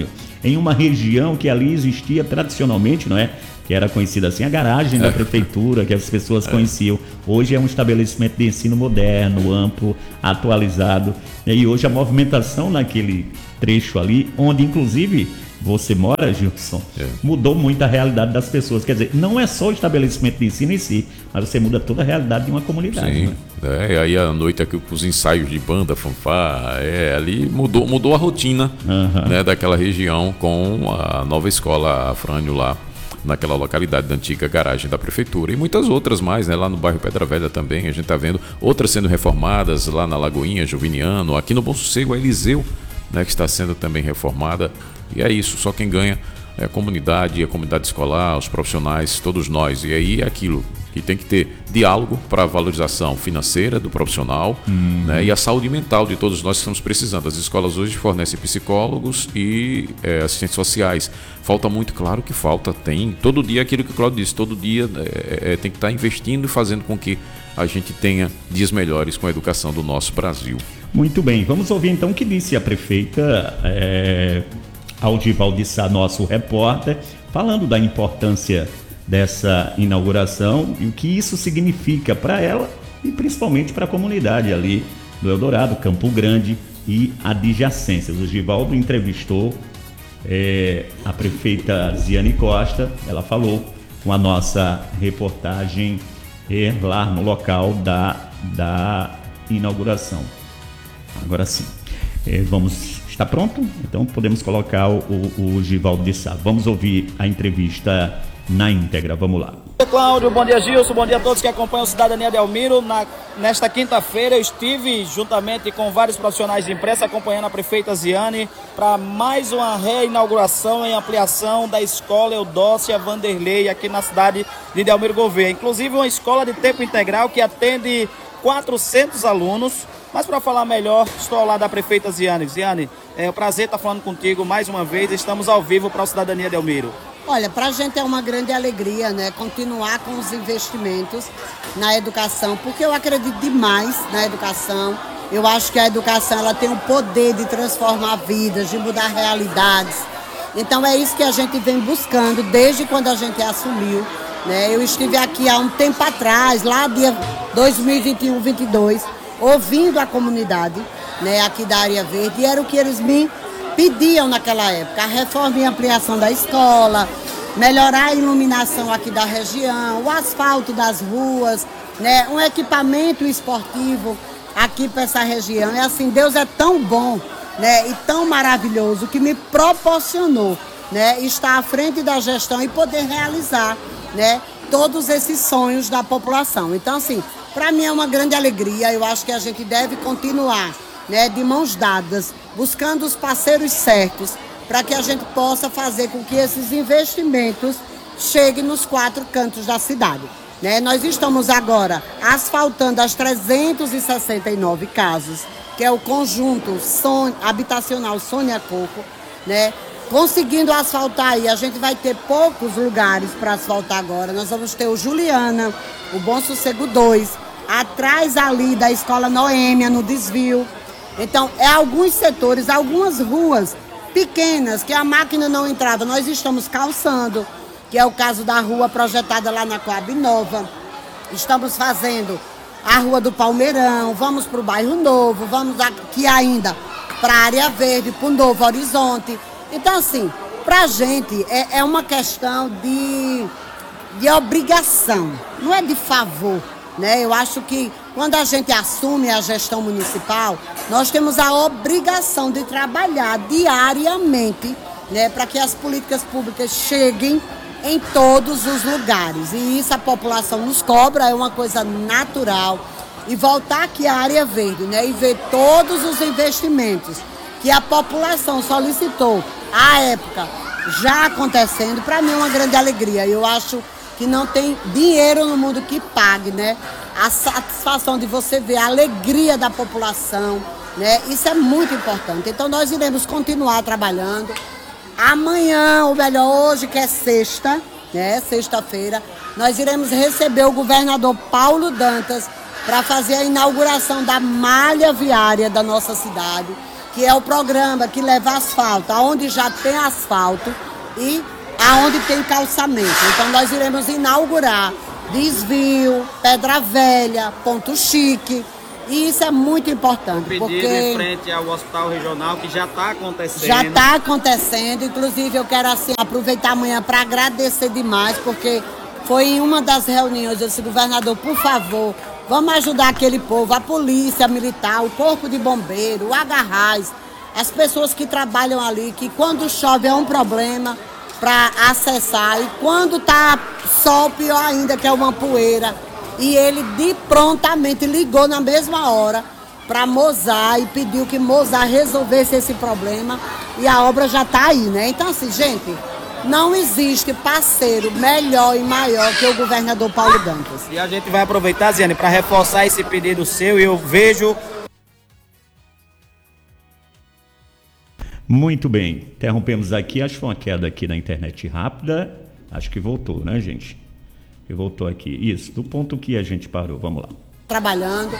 A: em uma região que ali existia tradicionalmente, não é? Que era conhecida assim, a garagem da prefeitura, que as pessoas conheciam. Hoje é um estabelecimento de ensino moderno, amplo, atualizado. E hoje a movimentação naquele trecho ali, onde inclusive você mora, Gilson, é. mudou muito a realidade das pessoas. Quer dizer, não é só o estabelecimento de ensino em si, mas você muda toda a realidade de uma comunidade.
B: Sim,
A: né?
B: é, aí à noite aqui com os ensaios de banda, fanfarra, é, ali mudou, mudou a rotina uhum. né, daquela região com a nova escola Afrânio lá, naquela localidade da antiga garagem da prefeitura e muitas outras mais, né? Lá no bairro Pedra Velha também, a gente está vendo outras sendo reformadas, lá na Lagoinha, Juviniano, aqui no Bom Sossego, a Eliseu, né? Que está sendo também reformada, e é isso, só quem ganha é a comunidade, a comunidade escolar, os profissionais, todos nós, e aí é aquilo que tem que ter diálogo para a valorização financeira do profissional uhum. né, e a saúde mental de todos nós que estamos precisando. As escolas hoje fornecem psicólogos e é, assistentes sociais. Falta muito, claro que falta, tem. Todo dia aquilo que o Cláudio disse, todo dia é, é, tem que estar investindo e fazendo com que a gente tenha dias melhores com a educação do nosso Brasil.
A: Muito bem, vamos ouvir então o que disse a prefeita é, Aldival de Sá, nosso repórter, falando da importância dessa inauguração e o que isso significa para ela e principalmente para a comunidade ali do Eldorado, Campo Grande e adjacências. O Givaldo entrevistou é, a prefeita Ziane Costa, ela falou com a nossa reportagem é, lá no local da, da inauguração. Agora sim, é, vamos... Está pronto? Então podemos colocar o, o, o Givaldo de Sá. Vamos ouvir a entrevista na íntegra, vamos lá.
C: Bom dia, Cláudio, bom dia, Gilson, bom dia a todos que acompanham o Cidadania de Elmiro. Na, nesta quinta-feira eu estive juntamente com vários profissionais de imprensa acompanhando a prefeita Ziane para mais uma reinauguração e ampliação da escola Eudócia Vanderlei aqui na cidade de Delmiro Gouveia. Inclusive uma escola de tempo integral que atende quatrocentos alunos. Mas para falar melhor, estou ao lado da prefeita Ziane. Ziane, é um prazer estar falando contigo mais uma vez. Estamos ao vivo para o Cidadania de Elmiro.
D: Olha, para a gente é uma grande alegria, né, continuar com os investimentos na educação, porque eu acredito demais na educação. Eu acho que a educação ela tem o poder de transformar vidas, de mudar realidades. Então é isso que a gente vem buscando desde quando a gente assumiu. Né? Eu estive aqui há um tempo atrás, lá dia dois mil e vinte e um, vinte e dois, ouvindo a comunidade, né, aqui da área verde, e era o que eles me pediam naquela época, a reforma e ampliação da escola, melhorar a iluminação aqui da região, o asfalto das ruas, né, um equipamento esportivo aqui para essa região. E assim, Deus é tão bom, né, e tão maravilhoso que me proporcionou, né, estar à frente da gestão e poder realizar, né, todos esses sonhos da população. Então, assim, para mim é uma grande alegria. Eu acho que a gente deve continuar, né, de mãos dadas, buscando os parceiros certos para que a gente possa fazer com que esses investimentos cheguem nos quatro cantos da cidade. Né? Nós estamos agora asfaltando as trezentas e sessenta e nove casas, que é o conjunto son... habitacional Sônia Coco, né? Conseguindo asfaltar aí, a gente vai ter poucos lugares para asfaltar agora. Nós vamos ter o Juliana, o Bom Sossego dois, atrás ali da Escola Noêmia, no desvio. Então, é alguns setores, algumas ruas pequenas que a máquina não entrava. Nós estamos calçando, que é o caso da rua projetada lá na Coab Nova. Estamos fazendo a Rua do Palmeirão, vamos para o Bairro Novo, vamos aqui ainda para a Área Verde, para o Novo Horizonte. Então, assim, para a gente é, é uma questão de, de obrigação, não é de favor. Né? Eu acho que quando a gente assume a gestão municipal, nós temos a obrigação de trabalhar diariamente, né, para que as políticas públicas cheguem em todos os lugares. E isso a população nos cobra, é uma coisa natural. E voltar aqui à área verde, né, e ver todos os investimentos que a população solicitou à época já acontecendo, para mim é uma grande alegria. Eu acho que não tem dinheiro no mundo que pague, né? A satisfação de você ver a alegria da população, né? Isso é muito importante. Então nós iremos continuar trabalhando. Amanhã, ou melhor, hoje que é sexta, né? Sexta-feira, nós iremos receber o governador Paulo Dantas para fazer a inauguração da malha viária da nossa cidade, que é o programa que leva asfalto, aonde já tem asfalto e aonde tem calçamento. Então nós iremos inaugurar Desvio, Pedra Velha, Ponto Chique, e isso é muito importante.
C: Pedido
D: porque
C: em frente ao Hospital Regional, que já está acontecendo.
D: Já está acontecendo, inclusive eu quero assim aproveitar amanhã para agradecer demais, porque foi em uma das reuniões, eu disse, governador, por favor, vamos ajudar aquele povo, a polícia militar, o corpo de bombeiro, o Agarrais, as pessoas que trabalham ali, que quando chove é um problema para acessar, e quando tá sol, pior ainda, que é uma poeira. E ele de prontamente ligou na mesma hora para Mozart e pediu que Mozart resolvesse esse problema, e a obra já está aí, né? Então assim, gente, não existe parceiro melhor e maior que o governador Paulo Dantas.
C: E a gente vai aproveitar, Ziane, para reforçar esse pedido seu, e eu vejo...
A: Muito bem, interrompemos aqui, acho que foi uma queda aqui na internet rápida, acho que voltou, né, gente? Que voltou aqui, isso, do ponto que a gente parou, vamos lá.
D: Trabalhando,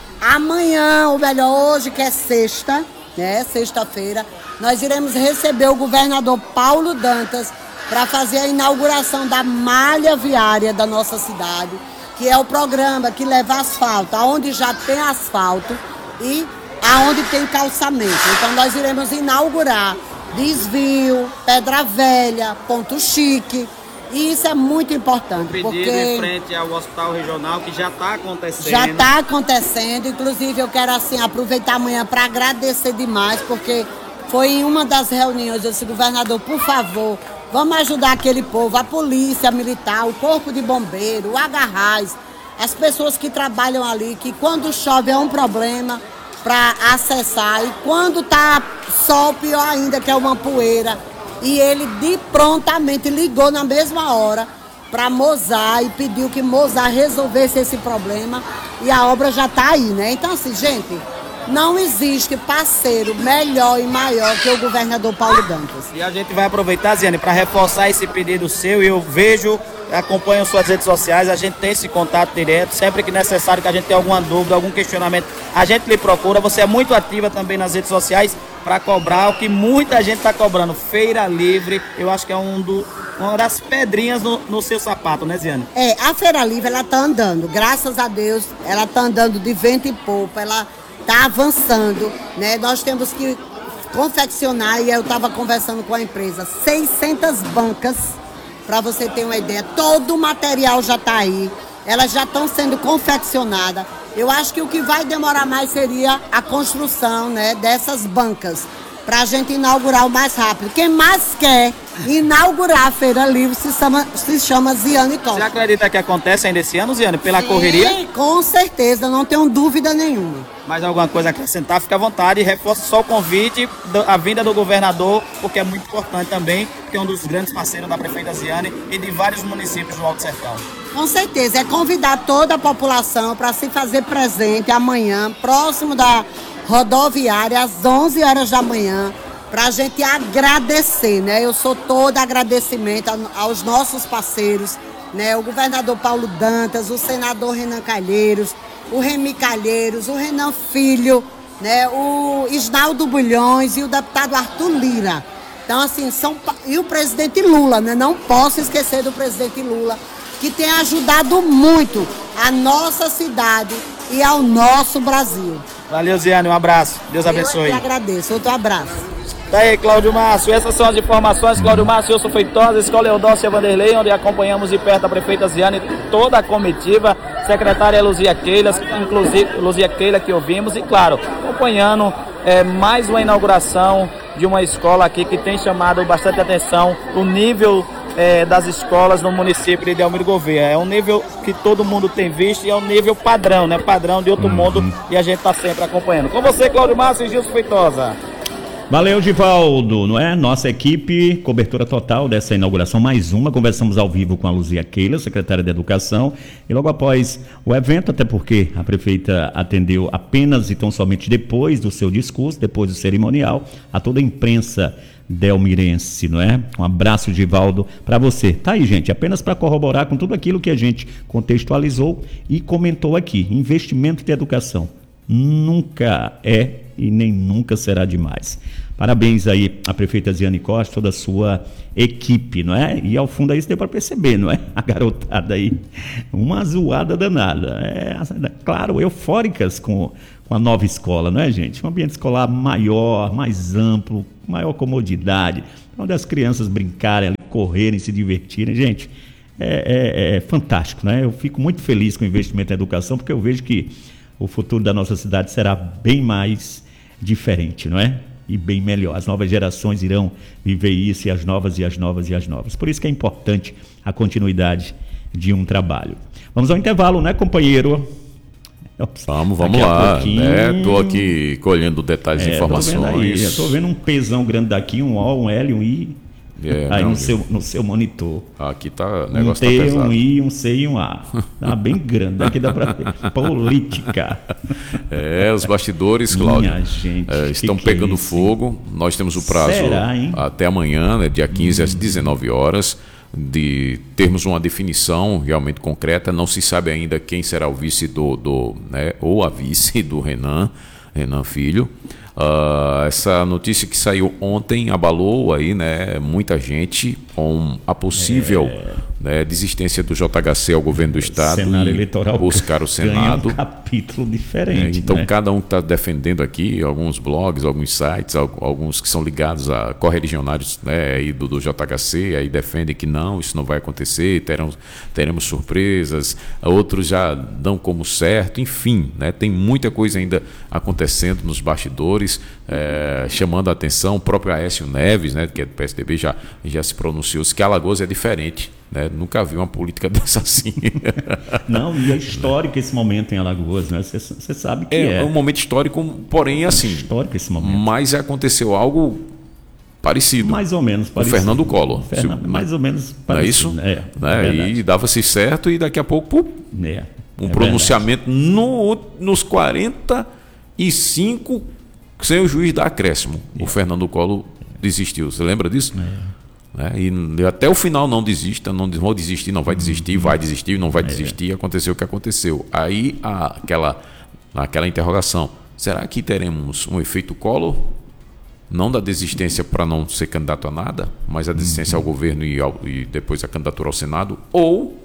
D: amanhã, ou melhor, hoje que é sexta, né, sexta-feira, nós iremos receber o governador Paulo Dantas para fazer a inauguração da malha viária da nossa cidade, que é o programa que leva asfalto, aonde já tem asfalto e aonde tem calçamento. Então nós iremos inaugurar Desvio, Pedra Velha, Ponto Chique, e isso é muito importante.
C: Pedido
D: porque
C: em frente ao Hospital Regional, que já está acontecendo.
D: Já está acontecendo, inclusive eu quero assim aproveitar amanhã para agradecer demais, porque foi em uma das reuniões, eu disse, governador, por favor, vamos ajudar aquele povo, a polícia militar, o corpo de bombeiro, o Agarrais, as pessoas que trabalham ali, que quando chove é um problema para acessar, e quando tá sol, pior ainda, que é uma poeira. E ele de prontamente ligou na mesma hora para Mozart e pediu que Mozart resolvesse esse problema, e a obra já está aí, né? Então assim, gente, não existe parceiro melhor e maior que o governador Paulo Dantas.
C: E a gente vai aproveitar, Ziane, para reforçar esse pedido seu, e eu vejo, acompanho suas redes sociais, a gente tem esse contato direto, sempre que necessário, que a gente tem alguma dúvida, algum questionamento, a gente lhe procura. Você é muito ativa também nas redes sociais para cobrar o que muita gente está cobrando, Feira Livre. Eu acho que é um do, uma das pedrinhas no, no seu sapato, né, Ziane?
D: É, a Feira Livre, ela tá andando, graças a Deus, ela tá andando de vento em popa, ela tá avançando, né? Nós temos que confeccionar, e eu estava conversando com a empresa, seiscentas bancas, para você ter uma ideia. Todo o material já está aí, elas já estão sendo confeccionadas. Eu acho que o que vai demorar mais seria a construção, né, dessas bancas, para a gente inaugurar o mais rápido. Quem mais quer inaugurar a Feira Livre se chama, se chama Ziane Costa.
C: Você acredita que acontece ainda esse ano, Ziane, pela
D: Sim,
C: correria?
D: Com certeza, não tenho dúvida nenhuma.
C: Mais alguma coisa a acrescentar, fica à vontade, e reforça só o convite, a vinda do governador, porque é muito importante também, porque é um dos grandes parceiros da prefeita Ziane e de vários municípios do Alto Sertão.
D: Com certeza, é convidar toda a população para se fazer presente amanhã, próximo da rodoviária, às onze horas da manhã, para a gente agradecer, né? Eu sou todo agradecimento aos nossos parceiros, né? O governador Paulo Dantas, o senador Renan Calheiros, o Remy Calheiros, o Renan Filho, né? O Isnaldo Bulhões e o deputado Arthur Lira. Então, assim, são... e o presidente Lula, né? Não posso esquecer do presidente Lula, que tem ajudado muito a nossa cidade e ao nosso Brasil.
C: Valeu, Ziane, um abraço. Deus abençoe.
D: Eu que agradeço. Outro abraço.
C: Tá aí, Cláudio Márcio. Essas são as informações. Cláudio Márcio, eu sou Feitosa, Escola Eudócia Vanderlei, onde acompanhamos de perto a prefeita Ziane, toda a comitiva, secretária Luzia Keila, inclusive Luzia Keila, que ouvimos, e claro, acompanhando é, mais uma inauguração de uma escola aqui que tem chamado bastante atenção, o nível é, das escolas no município de Delmiro Gouveia. É um nível que todo mundo tem visto, e é um nível padrão, né? Padrão de outro uhum. mundo, e a gente está sempre acompanhando. Com você, Cláudio Márcio e Gilson Feitosa.
A: Valeu, Divaldo, não é? Nossa equipe, cobertura total dessa inauguração, mais uma. Conversamos ao vivo com a Luzia Keila, secretária de Educação, e logo após o evento, até porque a prefeita atendeu apenas e tão somente depois do seu discurso, depois do cerimonial, a toda a imprensa delmirense, não é? Um abraço, Divaldo, para você. Tá aí, gente, apenas para corroborar com tudo aquilo que a gente contextualizou e comentou aqui. Investimento de educação nunca é e nem nunca será demais. Parabéns aí à prefeita Ziane Costa, toda a sua equipe, não é? E ao fundo aí isso deu para perceber, não é? A garotada aí, uma zoada danada. É, claro, eufóricas com, com a nova escola, não é, gente? Um ambiente escolar maior, mais amplo, maior comodidade, onde as crianças brincarem, correrem, se divertirem. Gente, é, é, é fantástico, né? Eu fico muito feliz com o investimento em educação, porque eu vejo que o futuro da nossa cidade será bem mais diferente, não é? E bem melhor. As novas gerações irão viver isso, e as novas, e as novas, e as novas. Por isso que é importante a continuidade de um trabalho. Vamos ao intervalo, né, companheiro?
B: Vamos, vamos lá. Estou né? aqui colhendo detalhes e é, informações.
A: Estou vendo um Pzão grande daqui, um O, um L, um I. É, aí não, no, seu, no seu monitor.
B: Aqui tá, o negócio
A: um T,
B: tá pesado.
A: Um I, um C e um A. Tá bem grande. Aqui dá para ver. Política.
B: É, os bastidores, Cláudio, gente, é, estão que pegando que é fogo. Nós temos o prazo Será, até amanhã, né, dia quinze, hum. às dezenove horas, de termos uma definição realmente concreta. Não se sabe ainda quem será o vice do, do né, ou a vice do Renan, Renan Filho. Uh, essa notícia que saiu ontem abalou aí, né, muita gente com a possível é... né, desistência do J H C ao governo do estado,
A: cenário eleitoral
B: buscar o Senado.
A: Um capítulo diferente.
B: É, então,
A: né?
B: cada um está defendendo aqui, alguns blogs, alguns sites, alguns que são ligados a correligionários, né, aí do, do J H C, aí defendem que não, isso não vai acontecer, teremos, teremos surpresas, outros já dão como certo, enfim, né, tem muita coisa ainda acontecendo nos bastidores. É, chamando a atenção. O próprio Aécio Neves, né, que é do P S D B, já, já se pronunciou que Alagoas é diferente, né? Nunca vi uma política dessa assim.
A: Não, e é histórico esse momento em Alagoas, né? Você sabe que é.
B: É um momento histórico, porém assim.
A: Histórico esse momento.
B: Mas aconteceu algo parecido.
A: Mais ou menos parecido.
B: O Fernando Collor.
A: Fernando,
B: Se,
A: mais ou menos
B: parecido. Não é isso?
A: É,
B: né?
A: é
B: e dava-se certo e daqui a pouco pum,
A: é,
B: um
A: é
B: pronunciamento no, nos quarenta e cinco sem o juiz dar acréscimo. É. O Fernando Collor desistiu. Você lembra disso? É. É, e até o final não desista, não vou desistir, não vai desistir, vai desistir, não vai é. desistir. Aconteceu o que aconteceu. Aí a, aquela, aquela interrogação: será que teremos um efeito Collor? Não da desistência para não ser candidato a nada, mas a desistência uhum. ao governo e, ao, e depois a candidatura ao Senado? Ou,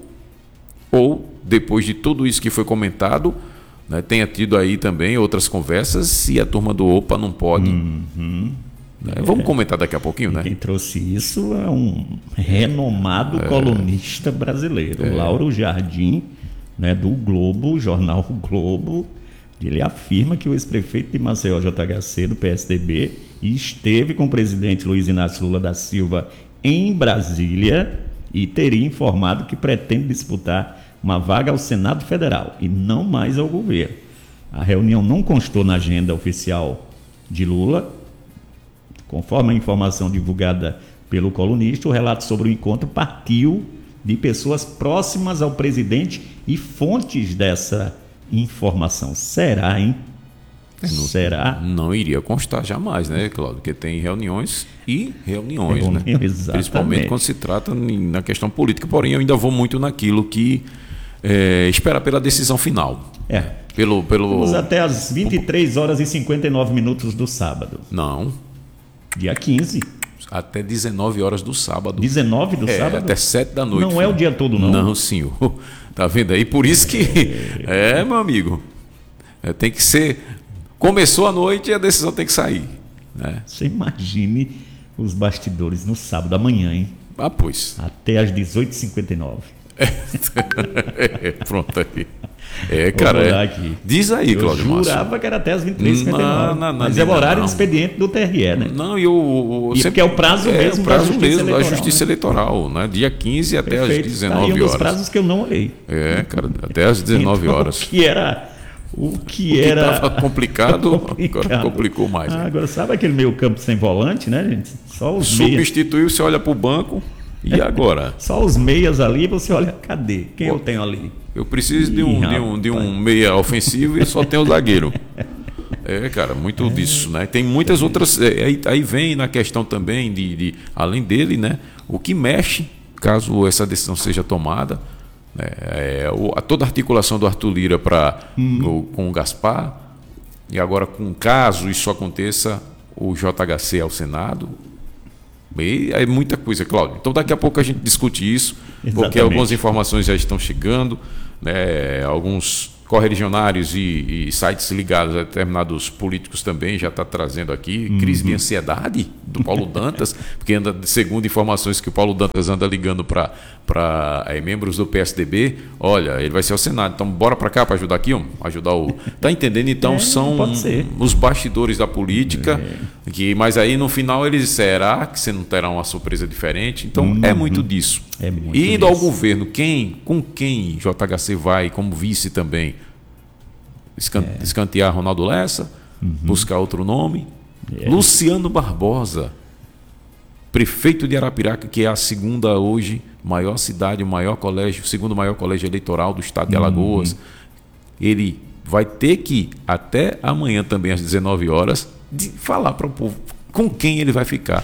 B: ou depois de tudo isso que foi comentado, né, tenha tido aí também outras conversas e a turma do Opa não pode.
A: Uhum.
B: Né? É. Vamos comentar daqui a pouquinho,
A: e
B: né?
A: Quem trouxe isso é um renomado é. colunista brasileiro, é. Lauro Jardim, né, do Globo, jornal Globo. Ele afirma que o ex-prefeito de Maceió, J H C, do P S D B, esteve com o presidente Luiz Inácio Lula da Silva em Brasília e teria informado que pretende disputar uma vaga ao Senado Federal e não mais ao governo. A reunião não constou na agenda oficial de Lula. Conforme a informação divulgada pelo colunista, o relato sobre o encontro partiu de pessoas próximas ao presidente e fontes dessa informação. Será, hein?
B: Não,
A: Será?
B: Não iria constar jamais, né, Cláudio? Porque tem reuniões e reuniões,
A: é,
B: né?
A: Exatamente.
B: Principalmente quando se trata na questão política. Porém, eu ainda vou muito naquilo que é, espera pela decisão final.
A: É.
B: Pelo, pelo...
A: Vamos até às vinte e três horas e cinquenta e nove minutos do sábado.
B: Não.
A: Dia quinze.
B: Até dezenove horas do sábado.
A: dezenove do
B: é,
A: sábado?
B: Até sete da noite.
A: Não
B: filho.
A: É o dia todo, não?
B: Não, senhor. Tá vendo aí? Por isso que... É, é meu amigo. É, tem que ser... Começou a noite e a decisão tem que sair. Né?
A: Você imagine os bastidores no sábado amanhã, hein?
B: Ah, pois.
A: Até às dezoito e cinquenta e nove.
B: É, pronto aí. É, cara. É. Diz aí, Cláudio Márcio.
A: Eu jurava que era até as vinte e três e cinquenta e nove. Não, não,
B: mas
A: não, é o horário
B: não.
A: do expediente do T R E, né?
B: Não, e o.
A: E sempre, porque é o prazo
B: é,
A: mesmo
B: o prazo
A: da Justiça
B: mesmo
A: Eleitoral.
B: Da Justiça né? Eleitoral, né? Dia quinze até
A: Perfeito.
B: às dezenove
A: tá aí um
B: horas.
A: dos prazos que eu não olhei.
B: É, cara, até às dezenove
A: então,
B: horas.
A: O que era. O que,
B: o que
A: era.
B: Estava complicado,
A: complicado,
B: agora complicou mais.
A: Ah,
B: né?
A: agora, sabe aquele meio campo sem volante, né, gente? Só os
B: Substituiu, você olha para o banco. E agora?
A: Só os meias ali, você olha, cadê? Quem Pô, eu tenho ali?
B: Eu preciso de um, de um, de um meia ofensivo e só tenho o zagueiro. É, cara, muito é. disso, né? Tem muitas outras. É, aí, aí vem na questão também de, de, além dele, né? O que mexe, caso essa decisão seja tomada, né, é, o, a, toda a articulação do Arthur Lira pra, hum. o, com o Gaspar. E agora, com caso isso aconteça, o J H C ao Senado. E é muita coisa, Cláudio. Então daqui a pouco a gente discute isso, Exatamente. Porque algumas informações já estão chegando, né? Alguns correligionários e, e sites ligados a determinados políticos também já está trazendo aqui uhum. crise de ansiedade do Paulo Dantas, porque anda, segundo informações que o Paulo Dantas anda ligando para para é, membros do P S D B, olha, ele vai ser ao Senado, então bora para cá para ajudar aqui, ó, ajudar o... Tá entendendo? Então é, são os bastidores da política, é. que, mas aí no final eles, será que você não terá uma surpresa diferente? Então uhum. é muito disso. É muito e indo disso. Ao governo, quem, com quem J H C vai como vice também? Escan- é. Escantear Ronaldo Lessa, uhum. buscar outro nome. É. Luciano Barbosa, prefeito de Arapiraca, que é a segunda hoje maior cidade, o maior colégio, o segundo maior colégio eleitoral do estado de Alagoas. Uhum. Ele vai ter que, até amanhã também às dezenove horas, de falar para o povo com quem ele vai ficar.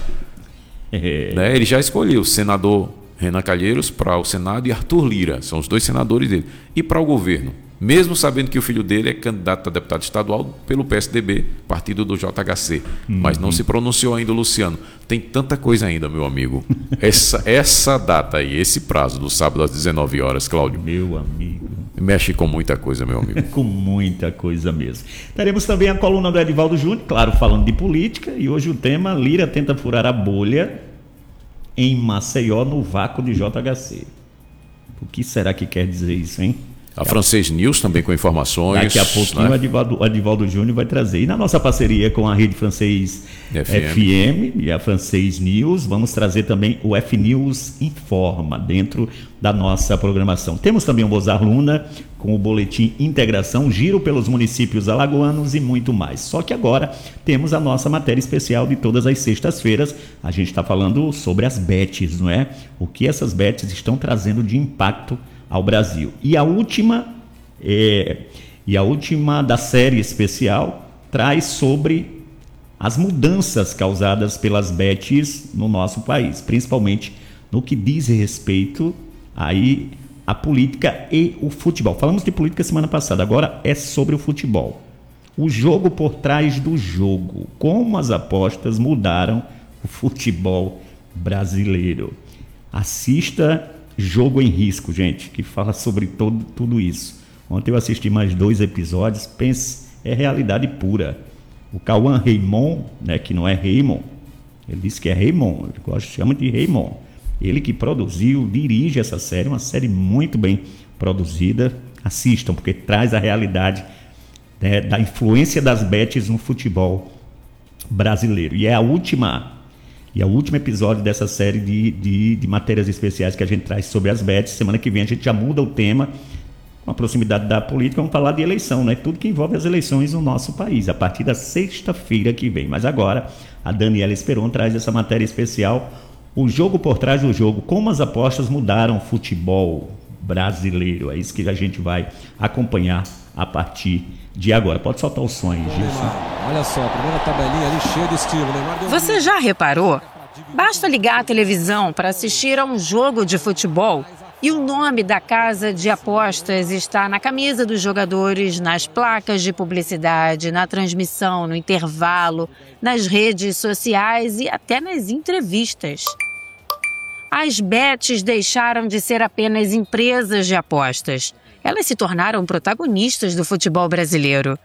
B: É. Né? Ele já escolheu o senador Renan Calheiros para o Senado e Arthur Lira, são os dois senadores dele. E para o governo, mesmo sabendo que o filho dele é candidato a deputado estadual pelo P S D B, partido do J H C. Uhum. Mas não se pronunciou ainda o Luciano. Tem tanta coisa ainda, meu amigo. Essa, essa data aí, esse prazo do sábado às dezenove horas, Cláudio.
A: Meu amigo.
B: Mexe com muita coisa, meu amigo.
A: Com muita coisa mesmo. Teremos também a coluna do Edivaldo Júnior, claro, falando de política. E hoje o tema: Lira tenta furar a bolha em Maceió no vácuo de J H C. O que será que quer dizer isso, hein?
B: A Francês News também com informações.
A: Daqui a pouquinho, né? o Edivaldo, o Edivaldo Júnior vai trazer. E na nossa parceria com a Rede Francês F M. F M e a Francês News, vamos trazer também o F News Informa dentro da nossa programação. Temos também o Mozart Luna com o boletim Integração, giro pelos municípios alagoanos e muito mais. Só que agora temos a nossa matéria especial de todas as sextas-feiras. A gente está falando sobre as bets, não é? O que essas bets estão trazendo de impacto ao Brasil. E a última é, e a última da série especial traz sobre as mudanças causadas pelas bets no nosso país, principalmente no que diz respeito aí à política e o futebol. Falamos de política semana passada, agora é sobre o futebol. O jogo por trás do jogo, como as apostas mudaram o futebol brasileiro. Assista Jogo em Risco, gente, que fala sobre todo, tudo isso. Ontem eu assisti mais dois episódios, pense, é realidade pura. O Cauã Raymond, né, que não é Raymond, ele disse que é Raymond, ele gosta, chama de Raymond. Ele que produziu, dirige essa série, uma série muito bem produzida. Assistam, porque traz a realidade, né, da influência das bets no futebol brasileiro. E é a última... E é o último episódio dessa série de, de, de matérias especiais que a gente traz sobre as bets. Semana que vem a gente já muda o tema, com a proximidade da política, vamos falar de eleição, né? Tudo que envolve as eleições no nosso país, a partir da sexta-feira que vem. Mas agora, a Daniela Esperon traz essa matéria especial, o jogo por trás do jogo, como as apostas mudaram o futebol brasileiro. É isso que a gente vai acompanhar a partir de agora. Pode soltar o som aí, Gilson.
E: Olha só, a primeira tabelinha ali cheia de estilo.
F: Você já reparou? Basta ligar a televisão para assistir a um jogo de futebol e o nome da casa de apostas está na camisa dos jogadores, nas placas de publicidade, na transmissão, no intervalo, nas redes sociais e até nas entrevistas. As bets deixaram de ser apenas empresas de apostas. Elas se tornaram protagonistas do futebol brasileiro.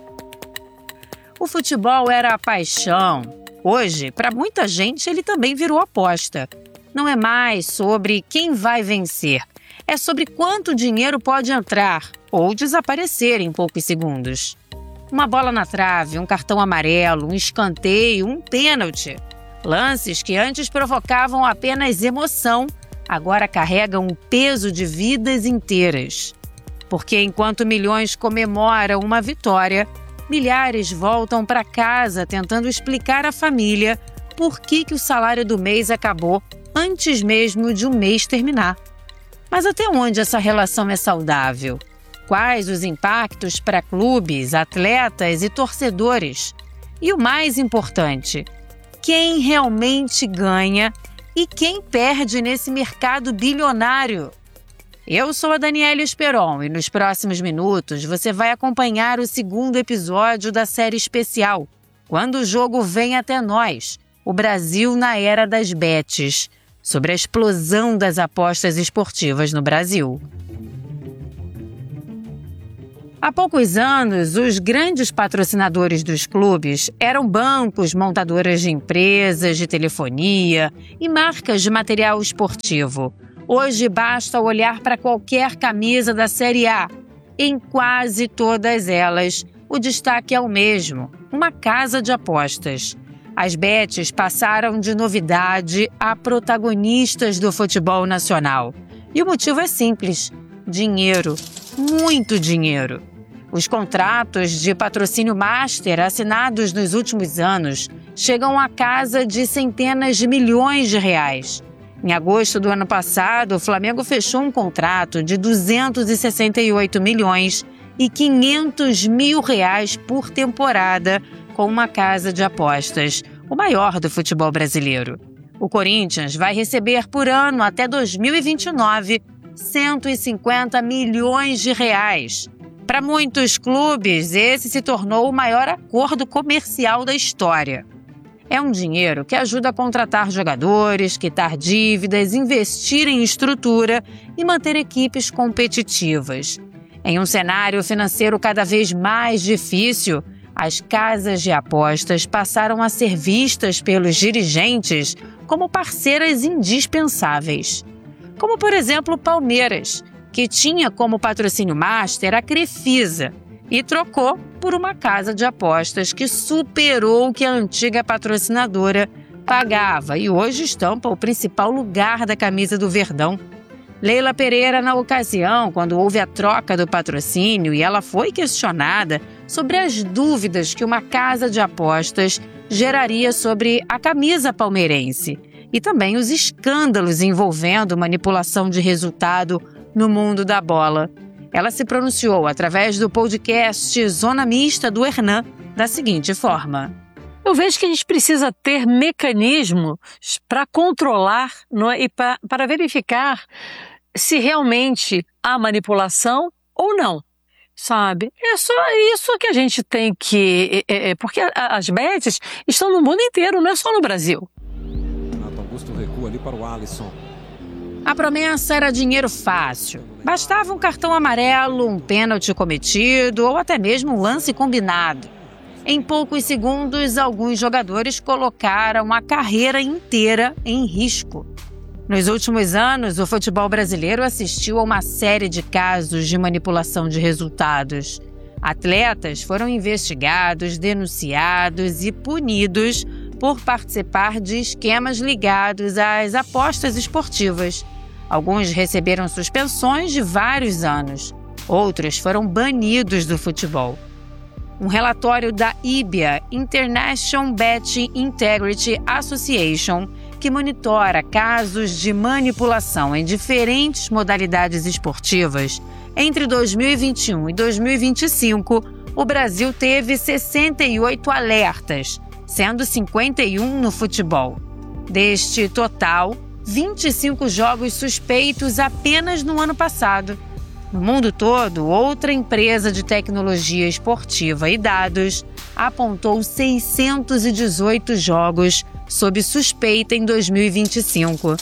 F: O futebol era a paixão. Hoje, para muita gente, ele também virou aposta. Não é mais sobre quem vai vencer. É sobre quanto dinheiro pode entrar ou desaparecer em poucos segundos. Uma bola na trave, um cartão amarelo, um escanteio, um pênalti. Lances que antes provocavam apenas emoção, agora carregam o peso de vidas inteiras. Porque enquanto milhões comemoram uma vitória, milhares voltam para casa tentando explicar à família por que, que o salário do mês acabou antes mesmo de um mês terminar. Mas até onde essa relação é saudável? Quais os impactos para clubes, atletas e torcedores? E o mais importante, quem realmente ganha e quem perde nesse mercado bilionário? Eu sou a Daniela Esperon e nos próximos minutos você vai acompanhar o segundo episódio da série especial, Quando o Jogo Vem Até Nós, o Brasil na Era das Bets, sobre a explosão das apostas esportivas no Brasil. Há poucos anos, os grandes patrocinadores dos clubes eram bancos, montadoras de empresas de telefonia e marcas de material esportivo. Hoje basta olhar para qualquer camisa da Série A. Em quase todas elas, o destaque é o mesmo, uma casa de apostas. As bets passaram de novidade a protagonistas do futebol nacional. E o motivo é simples: dinheiro, muito dinheiro. Os contratos de patrocínio master assinados nos últimos anos chegam à casa de centenas de milhões de reais. Em agosto do ano passado, o Flamengo fechou um contrato de duzentos e sessenta e oito milhões e quinhentos mil reais por temporada com uma casa de apostas, o maior do futebol brasileiro. O Corinthians vai receber por ano até dois mil e vinte e nove cento e cinquenta milhões de reais. Para muitos clubes, esse se tornou o maior acordo comercial da história. É um dinheiro que ajuda a contratar jogadores, quitar dívidas, investir em estrutura e manter equipes competitivas. Em um cenário financeiro cada vez mais difícil, as casas de apostas passaram a ser vistas pelos dirigentes como parceiras indispensáveis. Como, por exemplo, o Palmeiras, que tinha como patrocínio master a Crefisa e trocou por uma casa de apostas que superou o que a antiga patrocinadora pagava e hoje estampa o principal lugar da camisa do Verdão. Leila Pereira, na ocasião, quando houve a troca do patrocínio e ela foi questionada sobre as dúvidas que uma casa de apostas geraria sobre a camisa palmeirense e também os escândalos envolvendo manipulação de resultado no mundo da bola. Ela se pronunciou através do podcast Zona Mista do Hernan da seguinte forma:
G: eu vejo que a gente precisa ter mecanismos para controlar não é? e pra, para verificar se realmente há manipulação ou não, sabe? É só isso que a gente tem que... É, é, porque as bets estão no mundo inteiro, não é só no Brasil.
E: Renato Augusto recua ali para o Alisson.
F: A promessa era dinheiro fácil. Bastava um cartão amarelo, um pênalti cometido ou até mesmo um lance combinado. Em poucos segundos, alguns jogadores colocaram a carreira inteira em risco. Nos últimos anos, o futebol brasileiro assistiu a uma série de casos de manipulação de resultados. Atletas foram investigados, denunciados e punidos por participar de esquemas ligados às apostas esportivas. Alguns receberam suspensões de vários anos. Outros foram banidos do futebol. Um relatório da I B A, International Betting Integrity Association, que monitora casos de manipulação em diferentes modalidades esportivas, entre dois mil e vinte e um e dois mil e vinte e cinco, o Brasil teve sessenta e oito alertas, sendo cinquenta e um no futebol. Deste total, vinte e cinco jogos suspeitos apenas no ano passado. No mundo todo, outra empresa de tecnologia esportiva e dados apontou seiscentos e dezoito jogos sob suspeita em dois mil e vinte e cinco.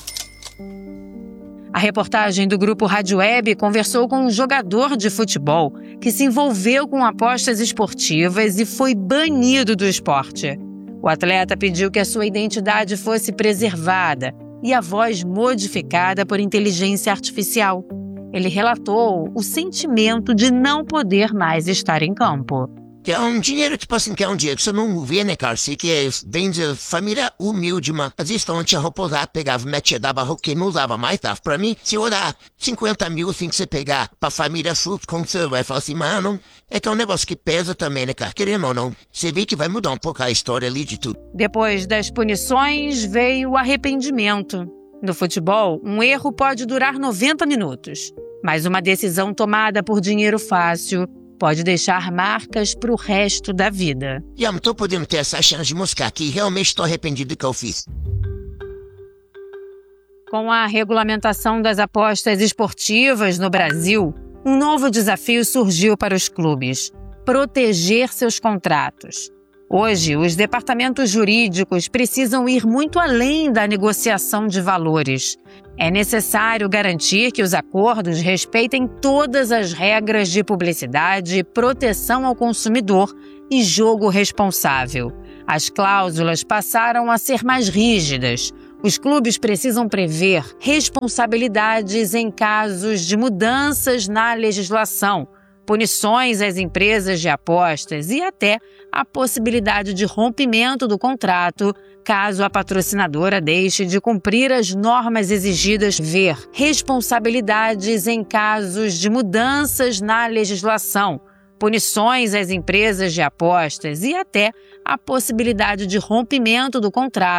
F: A reportagem do Grupo Rádio Web conversou com um jogador de futebol que se envolveu com apostas esportivas e foi banido do esporte. O atleta pediu que a sua identidade fosse preservada e a voz modificada por inteligência artificial. Ele relatou o sentimento de não poder mais estar em campo.
H: Que é um dinheiro, tipo assim, que é um dinheiro que você não vê, né, cara? Sei que é, vem de família humilde, mano. Às vezes, então, tinha roupa usada, pegava, metia, dava roupa que não usava mais, tá? Pra mim, se olhar cinquenta mil, assim, que você pegar pra família sua, como você vai falar assim, mano, é que é um negócio que pesa também, né, cara? Querendo ou não, você vê que vai mudar um pouco a história ali de tudo.
F: Depois das punições, veio o arrependimento. No futebol, um erro pode durar noventa minutos, mas uma decisão tomada por dinheiro fácil pode deixar marcas pro resto da vida.
H: E eu não tô podendo ter essa chance de mostrar que realmente estou arrependido do que eu fiz.
F: Com a regulamentação das apostas esportivas no Brasil, um novo desafio surgiu para os clubes: proteger seus contratos. Hoje, os departamentos jurídicos precisam ir muito além da negociação de valores. É necessário garantir que os acordos respeitem todas as regras de publicidade, proteção ao consumidor e jogo responsável. As cláusulas passaram a ser mais rígidas. Os clubes precisam prever responsabilidades em casos de mudanças na legislação, punições às empresas de apostas e até a possibilidade de rompimento do contrato caso a patrocinadora deixe de cumprir as normas exigidas. Ver responsabilidades em casos de mudanças na legislação, punições às empresas de apostas e até a possibilidade de rompimento do contrato